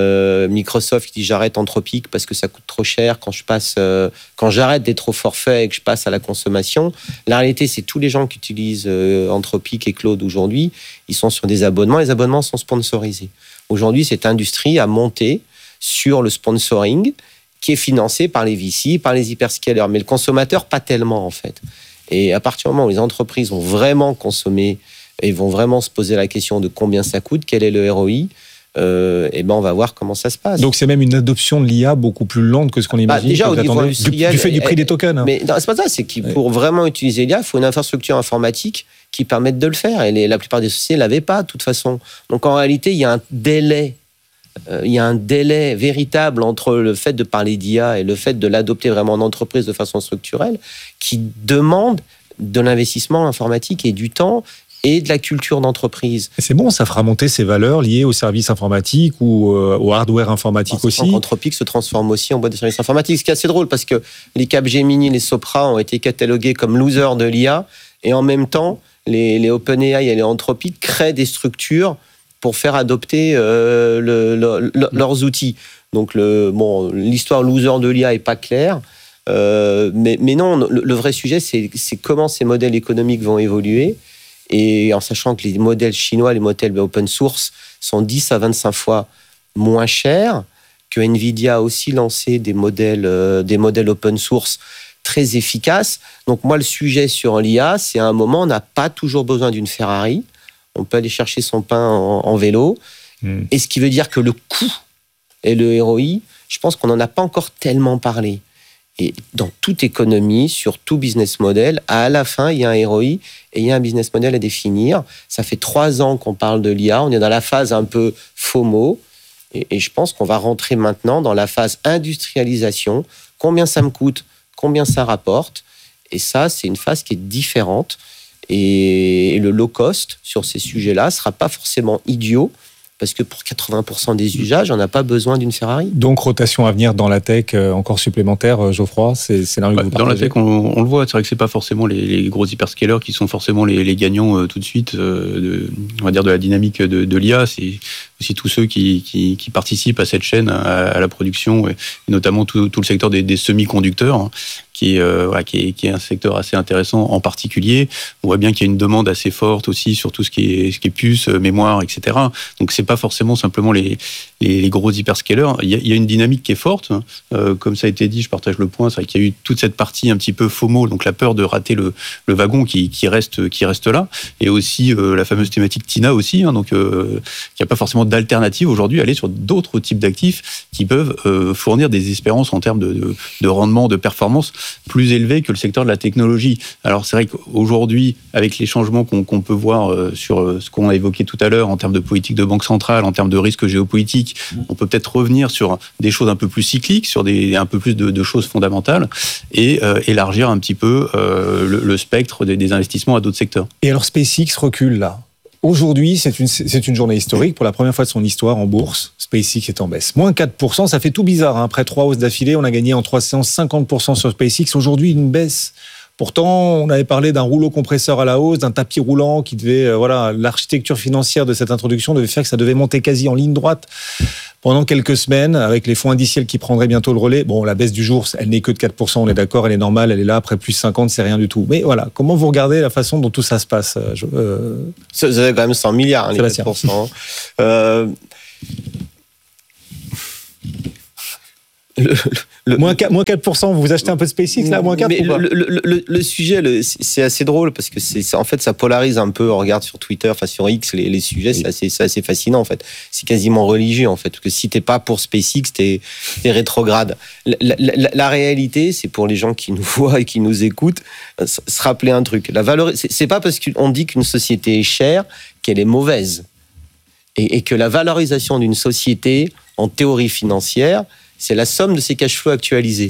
Microsoft qui dit « j'arrête Anthropic parce que ça coûte trop cher quand, je passe, euh, quand j'arrête d'être au forfait et que je passe à la consommation ». La réalité, c'est tous les gens qui utilisent euh, Anthropic et Claude aujourd'hui, ils sont sur des abonnements. Les abonnements sont sponsorisés. Aujourd'hui, cette industrie a monté sur le sponsoring qui est financé par les V C, par les hyperscalers. Mais le consommateur, pas tellement, en fait. Et à partir du moment où les entreprises vont vraiment consommer et vont vraiment se poser la question de combien ça coûte, quel est le R O I, euh, et ben on va voir comment ça se passe. Donc c'est même une adoption de l'I A beaucoup plus lente que ce qu'on imagine. Bah, déjà, au niveau industriel, du, du fait du prix elle, des tokens. Hein. Mais non, c'est pas ça. C'est que ouais. Pour vraiment utiliser l'I A, il faut une infrastructure informatique qui permette de le faire. Et les, la plupart des sociétés ne l'avaient pas, de toute façon. Donc en réalité, il y a un délai. Euh, il y a un délai véritable entre le fait de parler d'I A et le fait de l'adopter vraiment en entreprise de façon structurelle qui demande de l'investissement informatique et du temps et de la culture d'entreprise. Et c'est bon, ça fera monter ces valeurs liées aux services informatiques ou euh, au hardware informatique enfin, aussi. Anthropic se transforme aussi en boîte de services informatiques. Ce qui est assez drôle parce que les Capgemini, les Sopra ont été catalogués comme losers de l'I A et en même temps, les, les OpenAI et les Anthropic créent des structures pour faire adopter euh, le, le, le, leurs outils. Donc, le, bon, l'histoire loser de l'I A n'est pas claire. Euh, mais, mais non, le, le vrai sujet, c'est, c'est comment ces modèles économiques vont évoluer. Et en sachant que les modèles chinois, les modèles open source, sont dix à vingt-cinq fois moins chers, que Nvidia a aussi lancé des modèles, euh, des modèles open source très efficaces. Donc, moi, le sujet sur l'I A, c'est à un moment, on n'a pas toujours besoin d'une Ferrari. On peut aller chercher son pain en, en vélo. Mmh. Et ce qui veut dire que le coût et le R O I, je pense qu'on n'en a pas encore tellement parlé. Et dans toute économie, sur tout business model, à la fin, il y a un R O I et il y a un business model à définir. Ça fait trois ans qu'on parle de l'I A. On est dans la phase un peu FOMO. Et, et je pense qu'on va rentrer maintenant dans la phase industrialisation. Combien ça me coûte ? Combien ça rapporte ? Et ça, c'est une phase qui est différente. Et le low cost sur ces sujets-là ne sera pas forcément idiot Parce que pour quatre-vingts pour cent des usages, on n'a pas besoin d'une Ferrari. Donc, rotation à venir dans la tech euh, encore supplémentaire, euh, Geoffroy, c'est, c'est là où bah, vous Dans la partagez. tech, on, on le voit, c'est vrai que c'est pas forcément les, les gros hyperscalers qui sont forcément les, les gagnants euh, tout de suite, euh, de, on va dire de la dynamique de, de l'I A. C'est aussi tous ceux qui, qui, qui participent à cette chaîne, à, à la production, et, et notamment tout, tout le secteur des, des semi-conducteurs, hein, qui, euh, voilà, qui, est, qui est un secteur assez intéressant en particulier. On voit bien qu'il y a une demande assez forte aussi sur tout ce qui est, ce qui est puces, mémoire, et cetera. Donc c'est pas forcément simplement les, les, les gros hyperscalers. Il y, a, il y a une dynamique qui est forte. Euh, comme ça a été dit, je partage le point, c'est vrai qu'il y a eu toute cette partie un petit peu FOMO, donc la peur de rater le, le wagon qui, qui, reste, qui reste là. Et aussi euh, la fameuse thématique T I N A aussi, hein, donc euh, il n'y a pas forcément d'alternative aujourd'hui à aller sur d'autres types d'actifs qui peuvent euh, fournir des espérances en termes de, de, de rendement, de performance plus élevées que le secteur de la technologie. Alors c'est vrai qu'aujourd'hui, avec les changements qu'on, qu'on peut voir euh, sur euh, ce qu'on a évoqué tout à l'heure en termes de politique de banque centrale, en termes de risque géopolitique, on peut peut-être revenir sur des choses un peu plus cycliques, sur des, un peu plus de, de choses fondamentales et euh, élargir un petit peu euh, le, le spectre des, des investissements à d'autres secteurs. Et alors SpaceX recule là. Aujourd'hui, c'est une, c'est une journée historique. Pour la première fois de son histoire en bourse, SpaceX est en baisse. Moins quatre pour cent, ça fait tout bizarre. Hein. Après trois hausses d'affilée, on a gagné en trois séances cinquante pour cent sur SpaceX. Aujourd'hui, une baisse. Pourtant, on avait parlé d'un rouleau compresseur à la hausse, d'un tapis roulant qui devait, euh, voilà, l'architecture financière de cette introduction devait faire que ça devait monter quasi en ligne droite pendant quelques semaines, avec les fonds indiciels qui prendraient bientôt le relais. Bon, la baisse du jour, elle n'est que de quatre pour cent, on est d'accord, elle est normale, elle est là, après plus cinquante, c'est rien du tout. Mais voilà, comment vous regardez la façon dont tout ça se passe je, euh... Ça faisait quand même cent milliards, hein, les quatre pour cent. euh... Le, le, moins, quatre, moins quatre pour cent, vous achetez un peu de SpaceX là, moins quatre mais ou pas le, le, le, le sujet, le, c'est assez drôle parce que c'est, c'est, en fait, ça polarise un peu. On regarde sur Twitter, enfin sur X, les, les sujets, oui. c'est, assez, c'est assez fascinant en fait. C'est quasiment religieux en fait. Parce que si t'es pas pour SpaceX, t'es, t'es rétrograde. La, la, la, la réalité, c'est pour les gens qui nous voient et qui nous écoutent, se rappeler un truc. La valeur, c'est, c'est pas parce qu'on dit qu'une société est chère qu'elle est mauvaise. Et, et que la valorisation d'une société, en théorie financière, c'est la somme de ses cash flows actualisés.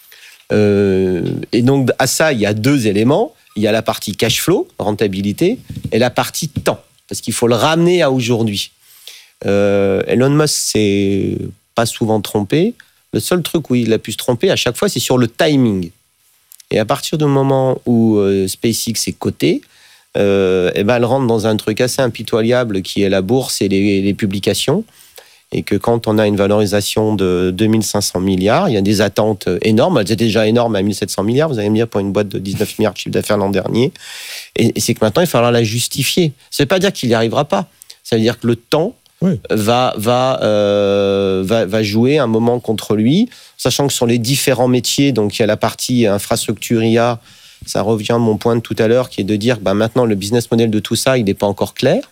Euh, et donc, à ça, il y a deux éléments. Il y a la partie cash flow, rentabilité, et la partie temps, parce qu'il faut le ramener à aujourd'hui. Euh, Elon Musk s'est pas souvent trompé. Le seul truc où il a pu se tromper à chaque fois, c'est sur le timing. Et à partir du moment où euh, SpaceX est coté, euh, eh ben, elle rentre dans un truc assez impitoyable qui est la bourse et les, les publications. Et que quand on a une valorisation de deux mille cinq cents milliards, il y a des attentes énormes. Elles étaient déjà énormes à mille sept cents milliards, vous allez me dire, pour une boîte de dix-neuf milliards de chiffre d'affaires l'an dernier. Et c'est que maintenant, il va falloir la justifier. Ça ne veut pas dire qu'il n'y arrivera pas. Ça veut dire que le temps oui. va, va, euh, va, va jouer un moment contre lui, sachant que sur les différents métiers, donc il y a la partie infrastructure I A, ça revient à mon point de tout à l'heure, qui est de dire, bah, maintenant, le business model de tout ça, il n'est pas encore clair.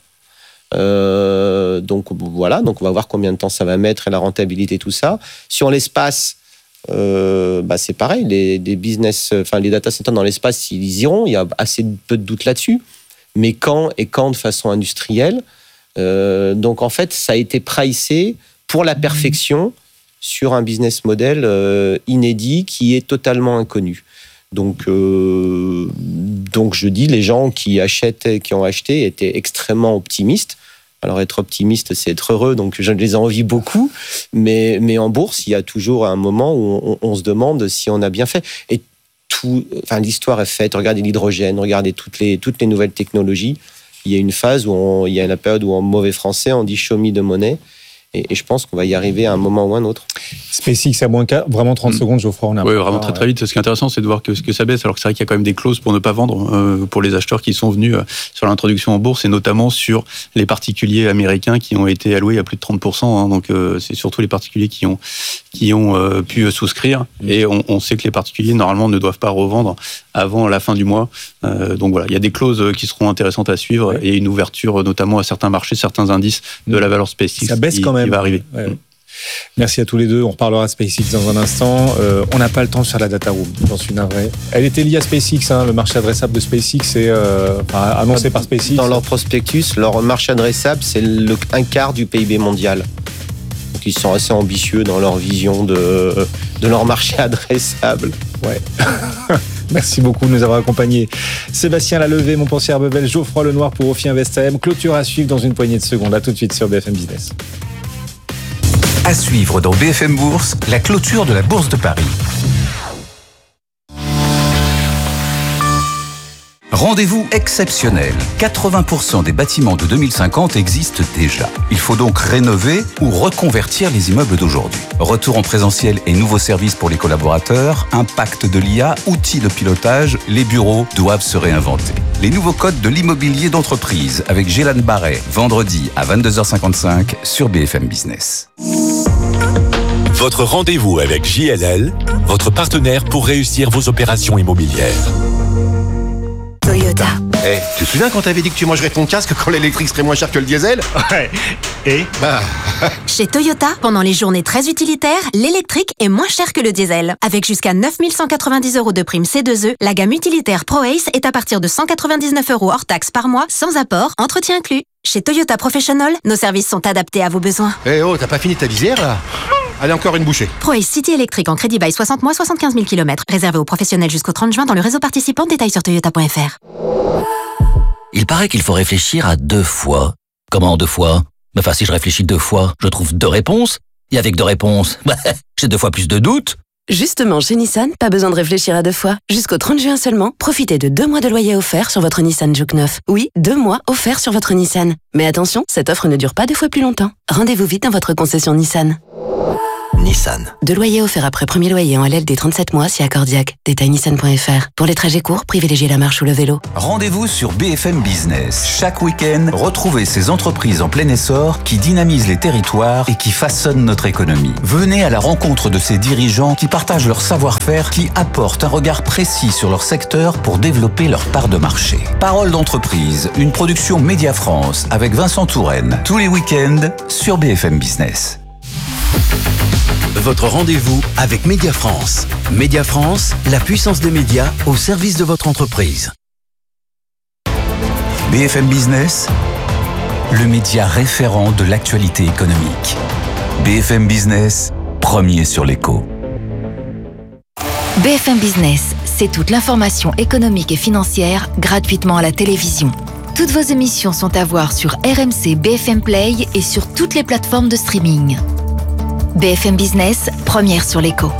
Euh, donc voilà, donc on va voir combien de temps ça va mettre et la rentabilité, tout ça. Sur l'espace, euh, bah c'est pareil, les, les business, enfin les data centers dans l'espace, ils iront. Il y a assez peu de doute là-dessus. Mais quand et quand de façon industrielle. Euh, donc en fait, ça a été pricé pour la perfection sur un business model euh, inédit qui est totalement inconnu. Donc, euh, donc je dis, les gens qui achètent, qui ont acheté étaient extrêmement optimistes. Alors être optimiste, c'est être heureux, donc je les envie beaucoup. Mais, mais en bourse, il y a toujours un moment où on, on se demande si on a bien fait. Et tout, enfin, l'histoire est faite. Regardez l'hydrogène, regardez toutes les, toutes les nouvelles technologies. Il y a une phase où on, il y a la période où en mauvais français, on dit show me the money. Et, et je pense qu'on va y arriver à un moment ou un autre. SpaceX à moins quatre, vraiment trente mmh. secondes, Geoffroy. On a oui, vraiment très très vite. Ce qui est intéressant, c'est de voir que, que ça baisse, alors que c'est vrai qu'il y a quand même des clauses pour ne pas vendre euh, pour les acheteurs qui sont venus euh, sur l'introduction en bourse, et notamment sur les particuliers américains qui ont été alloués à plus de trente pour cent. Hein, donc euh, c'est surtout les particuliers qui ont, qui ont euh, pu souscrire. Mmh. Et on, on sait que les particuliers, normalement, ne doivent pas revendre avant la fin du mois. Euh, donc voilà, il y a des clauses qui seront intéressantes à suivre, ouais. et une ouverture notamment à certains marchés, certains indices de la valeur SpaceX. Ça baisse qui, quand même. Qui va arriver. Ouais. Mmh. Merci à tous les deux. On reparlera de SpaceX dans un instant. Euh, on n'a pas le temps de faire la data room, j'en suis navré. Elle était liée à SpaceX, hein, le marché adressable de SpaceX est euh, enfin, annoncé par SpaceX. Dans leur prospectus, leur marché adressable, c'est le, un quart du P I B mondial. Donc ils sont assez ambitieux dans leur vision de, de leur marché adressable. Ouais. Merci beaucoup de nous avoir accompagnés. Sébastien Lalevé, Montpensier Arbevel, Geoffroy Lenoir pour Ophi Invest A M. Clôture à suivre dans une poignée de secondes. À tout de suite sur B F M Business. À suivre dans B F M Bourse, la clôture de la Bourse de Paris. Rendez-vous exceptionnel. quatre-vingts pour cent des bâtiments de deux mille cinquante existent déjà. Il faut donc rénover ou reconvertir les immeubles d'aujourd'hui. Retour en présentiel et nouveaux services pour les collaborateurs, impact de l'I A, outils de pilotage, les bureaux doivent se réinventer. Les nouveaux codes de l'immobilier d'entreprise avec Gélan Barret, vendredi à vingt-deux heures cinquante-cinq sur B F M Business. Votre rendez-vous avec J L L, votre partenaire pour réussir vos opérations immobilières. Toyota. Eh, hey, tu te souviens quand t'avais dit que tu mangerais ton casque quand l'électrique serait moins cher que le diesel? Ouais. Et bah. Chez Toyota, pendant les journées très utilitaires, l'électrique est moins cher que le diesel. Avec jusqu'à neuf mille cent quatre-vingt-dix euros de prime C deux E, la gamme utilitaire ProAce est à partir de cent quatre-vingt-dix-neuf euros hors taxe par mois, sans apport, entretien inclus. Chez Toyota Professional, nos services sont adaptés à vos besoins. Eh hey, oh, t'as pas fini ta visière là? Allez, encore une bouchée. ProAce City électrique en crédit bail soixante mois, soixante-quinze mille kilomètres. Réservé aux professionnels jusqu'au trente juin dans le réseau participant. Détails sur toyota point f r. Il paraît qu'il faut réfléchir à deux fois. Comment deux fois? Enfin, si je réfléchis deux fois, je trouve deux réponses. Et avec deux réponses, bah, j'ai deux fois plus de doutes. Justement, chez Nissan, pas besoin de réfléchir à deux fois. Jusqu'au trente juin seulement, profitez de deux mois de loyer offert sur votre Nissan Juke neuf. Oui, deux mois offerts sur votre Nissan. Mais attention, cette offre ne dure pas deux fois plus longtemps. Rendez-vous vite dans votre concession Nissan. Nissan. Deux loyers offerts après premier loyer en L L D trente-sept mois si accordiaque. Détail nissan point f r. Pour les trajets courts, privilégiez la marche ou le vélo. Rendez-vous sur B F M Business. Chaque week-end, retrouvez ces entreprises en plein essor qui dynamisent les territoires et qui façonnent notre économie. Venez à la rencontre de ces dirigeants qui partagent leur savoir-faire, qui apportent un regard précis sur leur secteur pour développer leur part de marché. Parole d'entreprise, une production Média France avec Vincent Touraine. Tous les week-ends sur B F M Business. Votre rendez-vous avec Média France. Média France, la puissance des médias au service de votre entreprise. B F M Business, le média référent de l'actualité économique. B F M Business, premier sur l'écho. B F M Business, c'est toute l'information économique et financière gratuitement à la télévision. Toutes vos émissions sont à voir sur R M C B F M Play et sur toutes les plateformes de streaming. B F M Business, première sur l'écho.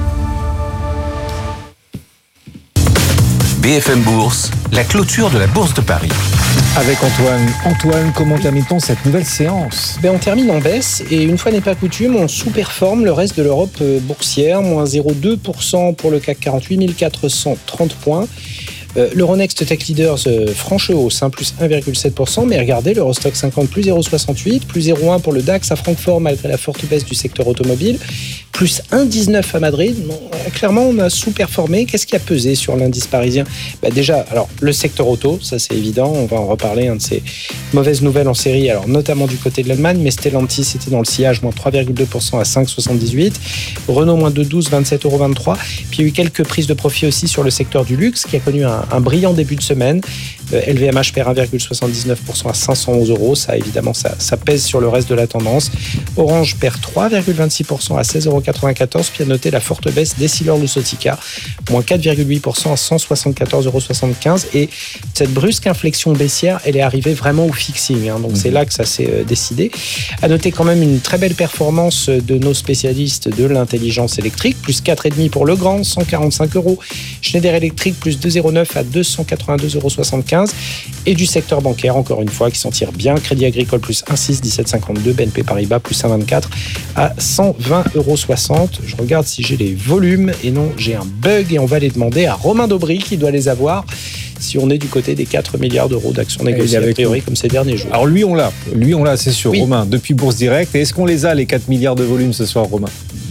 B F M Bourse, la clôture de la Bourse de Paris. Avec Antoine. Antoine, comment termine-t-on cette nouvelle séance? Ben, on termine en baisse et une fois n'est pas coutume, on sous-performe le reste de l'Europe boursière, moins zéro virgule deux pour cent pour le C A C quarante, huit mille quatre cent trente points. Euh, L'Euronext Tech Leaders, euh, franche hausse, hein, plus un virgule sept pour cent, mais regardez, l'Eurostock cinquante, plus zéro virgule soixante-huit, plus zéro virgule un pour le DAX à Francfort, malgré la forte baisse du secteur automobile, plus un virgule dix-neuf à Madrid. Bon, euh, clairement, on a sous-performé. Qu'est-ce qui a pesé sur l'indice parisien? Bah, déjà, alors, le secteur auto, ça c'est évident, on va en reparler, un de ces mauvaises nouvelles en série, alors notamment du côté de l'Allemagne, mais Stellantis était dans le sillage, moins trois virgule deux pour cent à cinq virgule soixante-dix-huit, Renault moins deux virgule douze, vingt-sept euros vingt-trois, puis il y a eu quelques prises de profit aussi sur le secteur du luxe, qui a connu un, un brillant début de semaine. Euh, L V M H perd un virgule soixante-dix-neuf pour cent à cinq cent onze euros, ça évidemment ça, ça pèse sur le reste de la tendance. Orange perd trois virgule vingt-six pour cent à seize euros quatre-vingt-quatorze, puis à noter la forte baisse d'Essilor-Luxottica, moins quatre virgule huit pour cent à cent soixante-quatorze euros soixante-quinze, et cette brusque inflexion baissière, elle est arrivée vraiment au fixing, hein, donc mmh. c'est là que ça s'est euh, décidé. À noter quand même une très belle performance de nos spécialistes de l'intelligence électrique, plus quatre virgule cinq pour Legrand, cent quarante-cinq euros, Schneider Electric plus deux virgule zéro neuf à deux cent quatre-vingt-deux euros soixante-quinze, et du secteur bancaire encore une fois qui s'en tire bien, Crédit Agricole plus un virgule six, dix-sept virgule cinquante-deux, B N P Paribas plus un virgule vingt-quatre à cent vingt euros soixante. Je regarde si j'ai les volumes, et non, j'ai un bug, et on va les demander à Romain Daubry qui doit les avoir si on est du côté des quatre milliards d'euros d'actions négociées a priori comme ces derniers jours. Alors lui on l'a, lui on l'a c'est sûr, oui. Romain, depuis Bourse Direct. Et est-ce qu'on les a les quatre milliards de volume ce soir, Romain?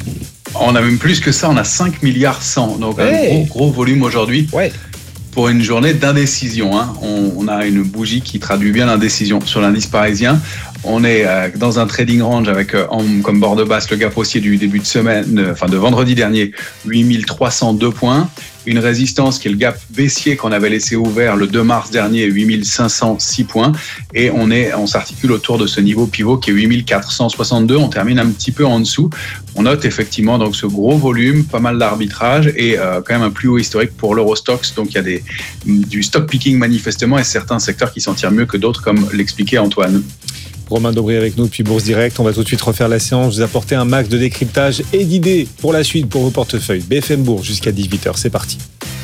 On a même plus que ça, on a cinq milliards cent, donc hey. un gros, gros volume aujourd'hui. Ouais. Pour une journée d'indécision, hein. on, on a une bougie qui traduit bien l'indécision sur l'indice parisien. On est euh, dans un trading range avec euh, en, comme bord de base le gap haussier du début de semaine, euh, enfin de vendredi dernier, huit mille trois cent deux points. Une résistance qui est le gap baissier qu'on avait laissé ouvert le deux mars dernier, huit mille cinq cent six points. Et on est, on s'articule autour de ce niveau pivot qui est huit mille quatre cent soixante-deux. On termine un petit peu en dessous. on note effectivement donc ce gros volume, pas mal d'arbitrage et euh, quand même un plus haut historique pour l'Eurostoxx. Donc il y a des, du stock picking manifestement et certains secteurs qui s'en tirent mieux que d'autres, comme l'expliquait Antoine. Romain Dobré avec nous depuis Bourse Direct. On va tout de suite refaire la séance, vous apporter un max de décryptage et d'idées pour la suite, pour vos portefeuilles. B F M Bourse jusqu'à dix-huit heures, c'est parti.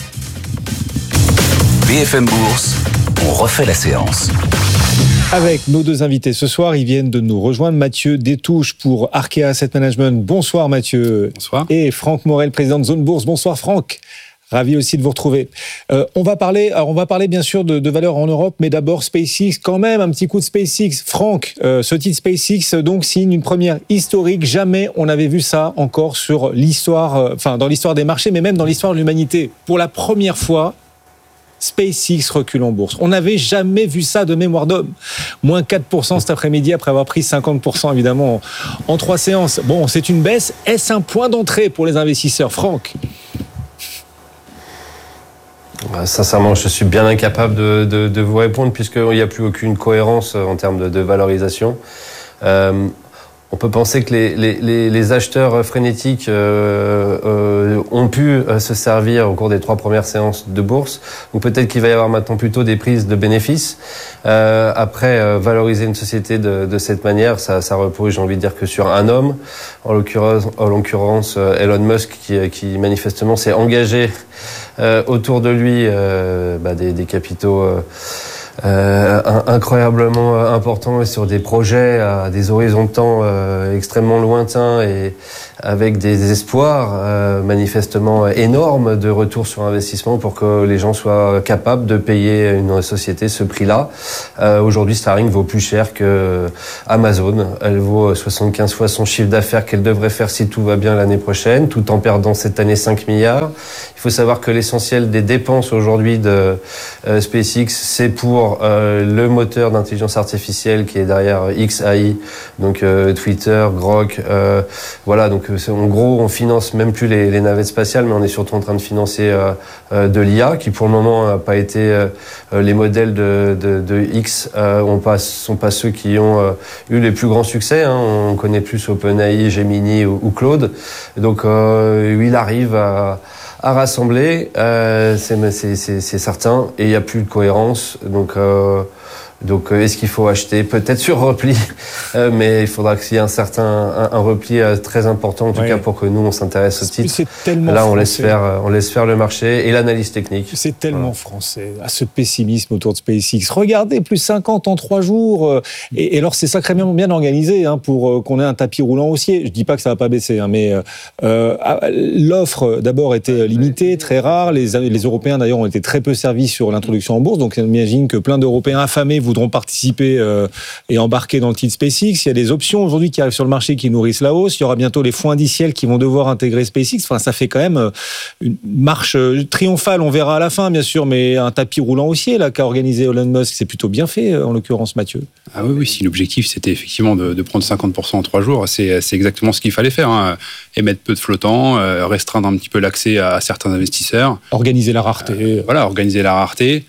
B F M Bourse, on refait la séance. Avec nos deux invités ce soir, ils viennent de nous rejoindre. Mathieu Détouche pour Arkea Asset Management. Bonsoir Mathieu. Bonsoir. Et Franck Morel, président de Zone Bourse. Bonsoir Franck. Ravi aussi de vous retrouver. Euh, on va parler, alors on va parler bien sûr de, de valeurs en Europe, mais d'abord SpaceX, quand même un petit coup de SpaceX. Franck, euh, ce titre SpaceX donc signe une première historique. Jamais on n'avait vu ça encore sur l'histoire, euh, enfin dans l'histoire des marchés, mais même dans l'histoire de l'humanité. Pour la première fois, SpaceX recule en bourse. On n'avait jamais vu ça de mémoire d'homme. Moins quatre pour cent cet après-midi après avoir pris cinquante pour cent évidemment en, en trois séances. Bon, c'est une baisse. Est-ce un point d'entrée pour les investisseurs, Franck ? Sincèrement, je suis bien incapable de, de, de vous répondre puisqu'il n'y a plus aucune cohérence en termes de, de valorisation. Euh, on peut penser que les, les, les acheteurs frénétiques euh, euh, ont pu se servir au cours des trois premières séances de bourse. Donc peut-être qu'il va y avoir maintenant plutôt des prises de bénéfices. Euh, après, euh, valoriser une société de, de cette manière, ça, ça repose, j'ai envie de dire, que sur un homme, en l'occurrence, en l'occurrence Elon Musk, qui, qui manifestement s'est engagé euh, autour de lui euh, bah, des, des capitaux euh, euh, incroyablement importants et sur des projets à des horizons de temps euh, extrêmement lointains et avec des espoirs euh, manifestement énormes de retour sur investissement pour que les gens soient capables de payer une société ce prix-là. Euh, aujourd'hui, Starlink vaut plus cher que Amazon. Elle vaut soixante-quinze fois son chiffre d'affaires qu'elle devrait faire si tout va bien l'année prochaine, tout en perdant cette année cinq milliards. Il faut savoir que l'essentiel des dépenses aujourd'hui de euh, SpaceX, c'est pour euh, le moteur d'intelligence artificielle qui est derrière X A I, donc euh, Twitter, Grok, euh, voilà, donc en gros, on finance même plus les, les navettes spatiales, mais on est surtout en train de financer euh, euh, de l'I A, qui pour le moment n'a pas été euh, les modèles de, de, de X, euh, on pas, sont pas ceux qui ont euh, eu les plus grands succès. Hein. On connaît plus OpenAI, Gemini ou, ou Claude. Donc, euh, il arrive à à rassembler, euh, c'est, c'est, c'est, c'est certain, et il n'y a plus de cohérence. Donc, euh, donc est-ce qu'il faut acheter ? Peut-être sur repli, euh, mais il faudra qu'il y ait un certain un, un repli euh, très important, en tout ouais. cas pour que nous on s'intéresse au titre. C'est tellement Là, on français. laisse faire, on laisse faire le marché et l'analyse technique. C'est tellement voilà. français, à ce pessimisme autour de SpaceX. Regardez, plus cinquante en trois jours, et, et alors c'est sacrément bien organisé hein, pour qu'on ait un tapis roulant haussier. Je dis pas que ça va pas baisser, hein, mais euh, l'offre d'abord était limitée, très rare. Les, les Européens d'ailleurs ont été très peu servis sur l'introduction en bourse, donc on imagine que plein d'Européens affamés voudront participer euh, et embarquer dans le titre SpaceX. Il y a des options aujourd'hui qui arrivent sur le marché qui nourrissent la hausse. Il y aura bientôt les fonds indiciels qui vont devoir intégrer SpaceX. Enfin, ça fait quand même une marche triomphale. On verra à la fin, bien sûr, mais un tapis roulant haussier là qu'a organisé Elon Musk, c'est plutôt bien fait en l'occurrence, Mathieu. Ah oui, oui. Si l'objectif c'était effectivement de, de prendre cinquante pour cent en trois jours, c'est, c'est exactement ce qu'il fallait faire. Hein. Émettre peu de flottants, euh, restreindre un petit peu l'accès à, à certains investisseurs, organiser la rareté. Euh, voilà, organiser la rareté.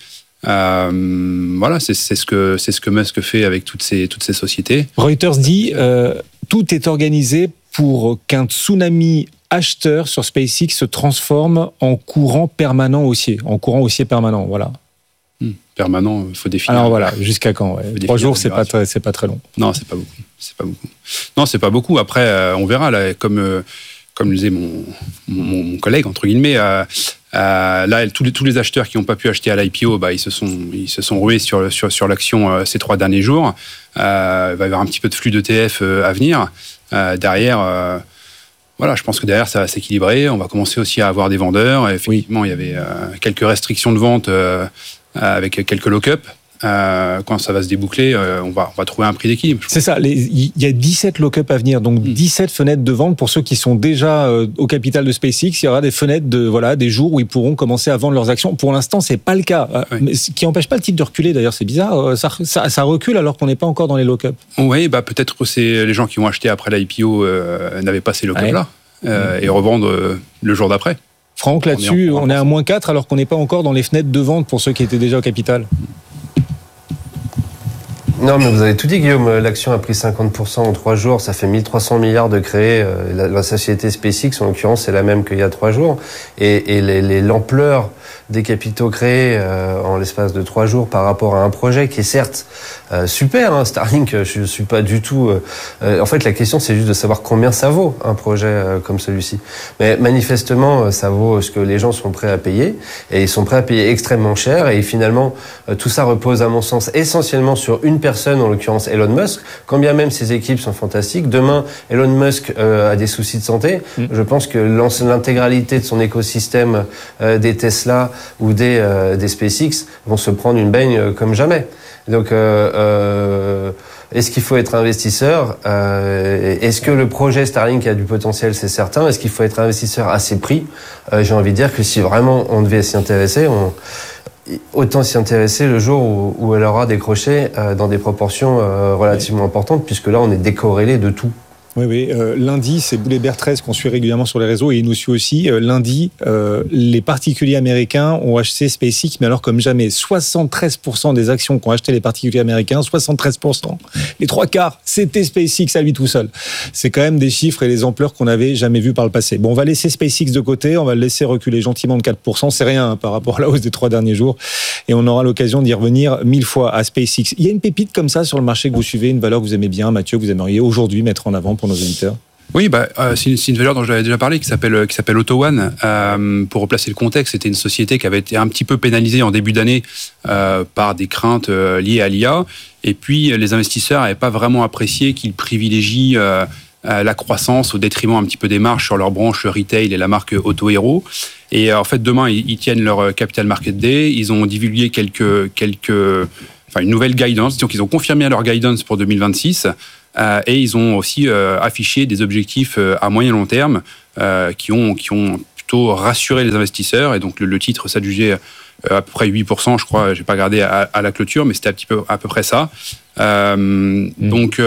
Euh, voilà, c'est, c'est ce que c'est ce que Musk fait avec toutes ces toutes ces sociétés. Reuters dit euh, tout est organisé pour qu'un tsunami acheteur sur SpaceX se transforme en courant permanent haussier, en courant haussier permanent, voilà. Hmm, permanent, il faut définir. Alors voilà, jusqu'à quand ouais. Trois jours, c'est pas très, c'est pas très long. Non, c'est pas beaucoup. C'est pas beaucoup. Non, c'est pas beaucoup. Après, euh, on verra là, comme euh, comme le disait mon mon, mon collègue entre guillemets. Euh, Euh, là, tous les, tous les acheteurs qui n'ont pas pu acheter à l'I P O, bah, ils se sont, ils se sont rués sur, sur, sur l'action euh, ces trois derniers jours. Euh, il va y avoir un petit peu de flux d'E T F euh, à venir. Euh, derrière, euh, voilà, je pense que derrière, ça va s'équilibrer. On va commencer aussi à avoir des vendeurs. Et effectivement, oui. il y avait euh, quelques restrictions de vente euh, avec quelques lock-up. Euh, quand ça va se déboucler, euh, on, va, on va trouver un prix d'équilibre. C'est ça, il y a dix-sept lock-up à venir, donc mmh. dix-sept fenêtres de vente pour ceux qui sont déjà euh, au capital de SpaceX. Il y aura des fenêtres, de, voilà, des jours où ils pourront commencer à vendre leurs actions. Pour l'instant, c'est pas le cas, oui. mais, ce qui n'empêche pas le titre de reculer d'ailleurs, c'est bizarre, ça, ça, ça recule alors qu'on n'est pas encore dans les lock-up. Oui, bah, peut-être que c'est les gens qui ont acheté après l'I P O euh, n'avaient pas ces lock-up-là ouais. euh, mmh. et revendent euh, le jour d'après. Franck, là-dessus, on est, on est à moins quatre alors qu'on n'est pas encore dans les fenêtres de vente pour ceux qui étaient déjà au capital. Non, mais vous avez tout dit, Guillaume. L'action a pris cinquante pour cent en trois jours. Ça fait mille trois cents milliards de créés. La, la société SpaceX, en l'occurrence, c'est la même qu'il y a trois jours. Et, et les, les, l'ampleur des capitaux créés euh, en l'espace de trois jours par rapport à un projet qui est certes euh, super, hein, Starlink, je ne suis pas du tout... Euh, en fait, la question, c'est juste de savoir combien ça vaut, un projet euh, comme celui-ci. Mais manifestement, ça vaut ce que les gens sont prêts à payer, et ils sont prêts à payer extrêmement cher, et finalement, euh, tout ça repose, à mon sens, essentiellement sur une personne, en l'occurrence Elon Musk, quand bien même ses équipes sont fantastiques. Demain, Elon Musk euh, a des soucis de santé. Mmh. Je pense que l'intégralité de son écosystème euh, des Tesla ou des, euh, des SpaceX vont se prendre une baigne euh, comme jamais. Donc, euh, euh, est-ce qu'il faut être investisseur euh, Est-ce que le projet Starlink a du potentiel? C'est certain. Est-ce qu'il faut être investisseur à ces prix? euh, J'ai envie de dire que si vraiment on devait s'y intéresser, on, autant s'y intéresser le jour où, où elle aura décroché euh, dans des proportions euh, relativement oui. importantes, puisque là, on est décorrélé de tout. Oui, oui. Euh, lundi, c'est Boulet Bertrez qu'on suit régulièrement sur les réseaux et il nous suit aussi. Euh, lundi, euh, les particuliers américains ont acheté SpaceX, mais alors comme jamais. soixante-treize pour cent des actions qu'ont acheté les particuliers américains, soixante-treize pour cent. Les trois quarts, c'était SpaceX à lui tout seul. C'est quand même des chiffres et des ampleurs qu'on n'avait jamais vues par le passé. Bon, on va laisser SpaceX de côté, on va le laisser reculer gentiment de quatre pour cent. C'est rien hein, par rapport à la hausse des trois derniers jours. Et on aura l'occasion d'y revenir mille fois à SpaceX. Il y a une pépite comme ça sur le marché que vous suivez, une valeur que vous aimez bien, Mathieu, que vous aimeriez aujourd'hui mettre en avant pour nos auditeurs? Oui, bah, euh, c'est, une, c'est une valeur dont j'avais déjà parlé qui s'appelle, qui s'appelle AutoOne. Euh, pour replacer le contexte, c'était une société qui avait été un petit peu pénalisée en début d'année euh, par des craintes euh, liées à l'I A. Et puis, les investisseurs n'avaient pas vraiment apprécié qu'ils privilégient euh, la croissance au détriment un petit peu des marges sur leur branche retail et la marque Auto-Hero. Et euh, en fait, demain, ils, ils tiennent leur Capital Market Day. Ils ont divulgué quelques... quelques enfin, une nouvelle guidance. Donc, ils ont confirmé leur guidance pour deux mille vingt-six. Euh, et ils ont aussi euh, affiché des objectifs euh, à moyen et long terme euh, qui, ont, qui ont plutôt rassuré les investisseurs. Et donc le, le titre s'adjugeait euh, à peu près huit pour cent, je crois. Je n'ai pas regardé à, à la clôture, mais c'était un petit peu, à peu près ça. Euh, mmh. Donc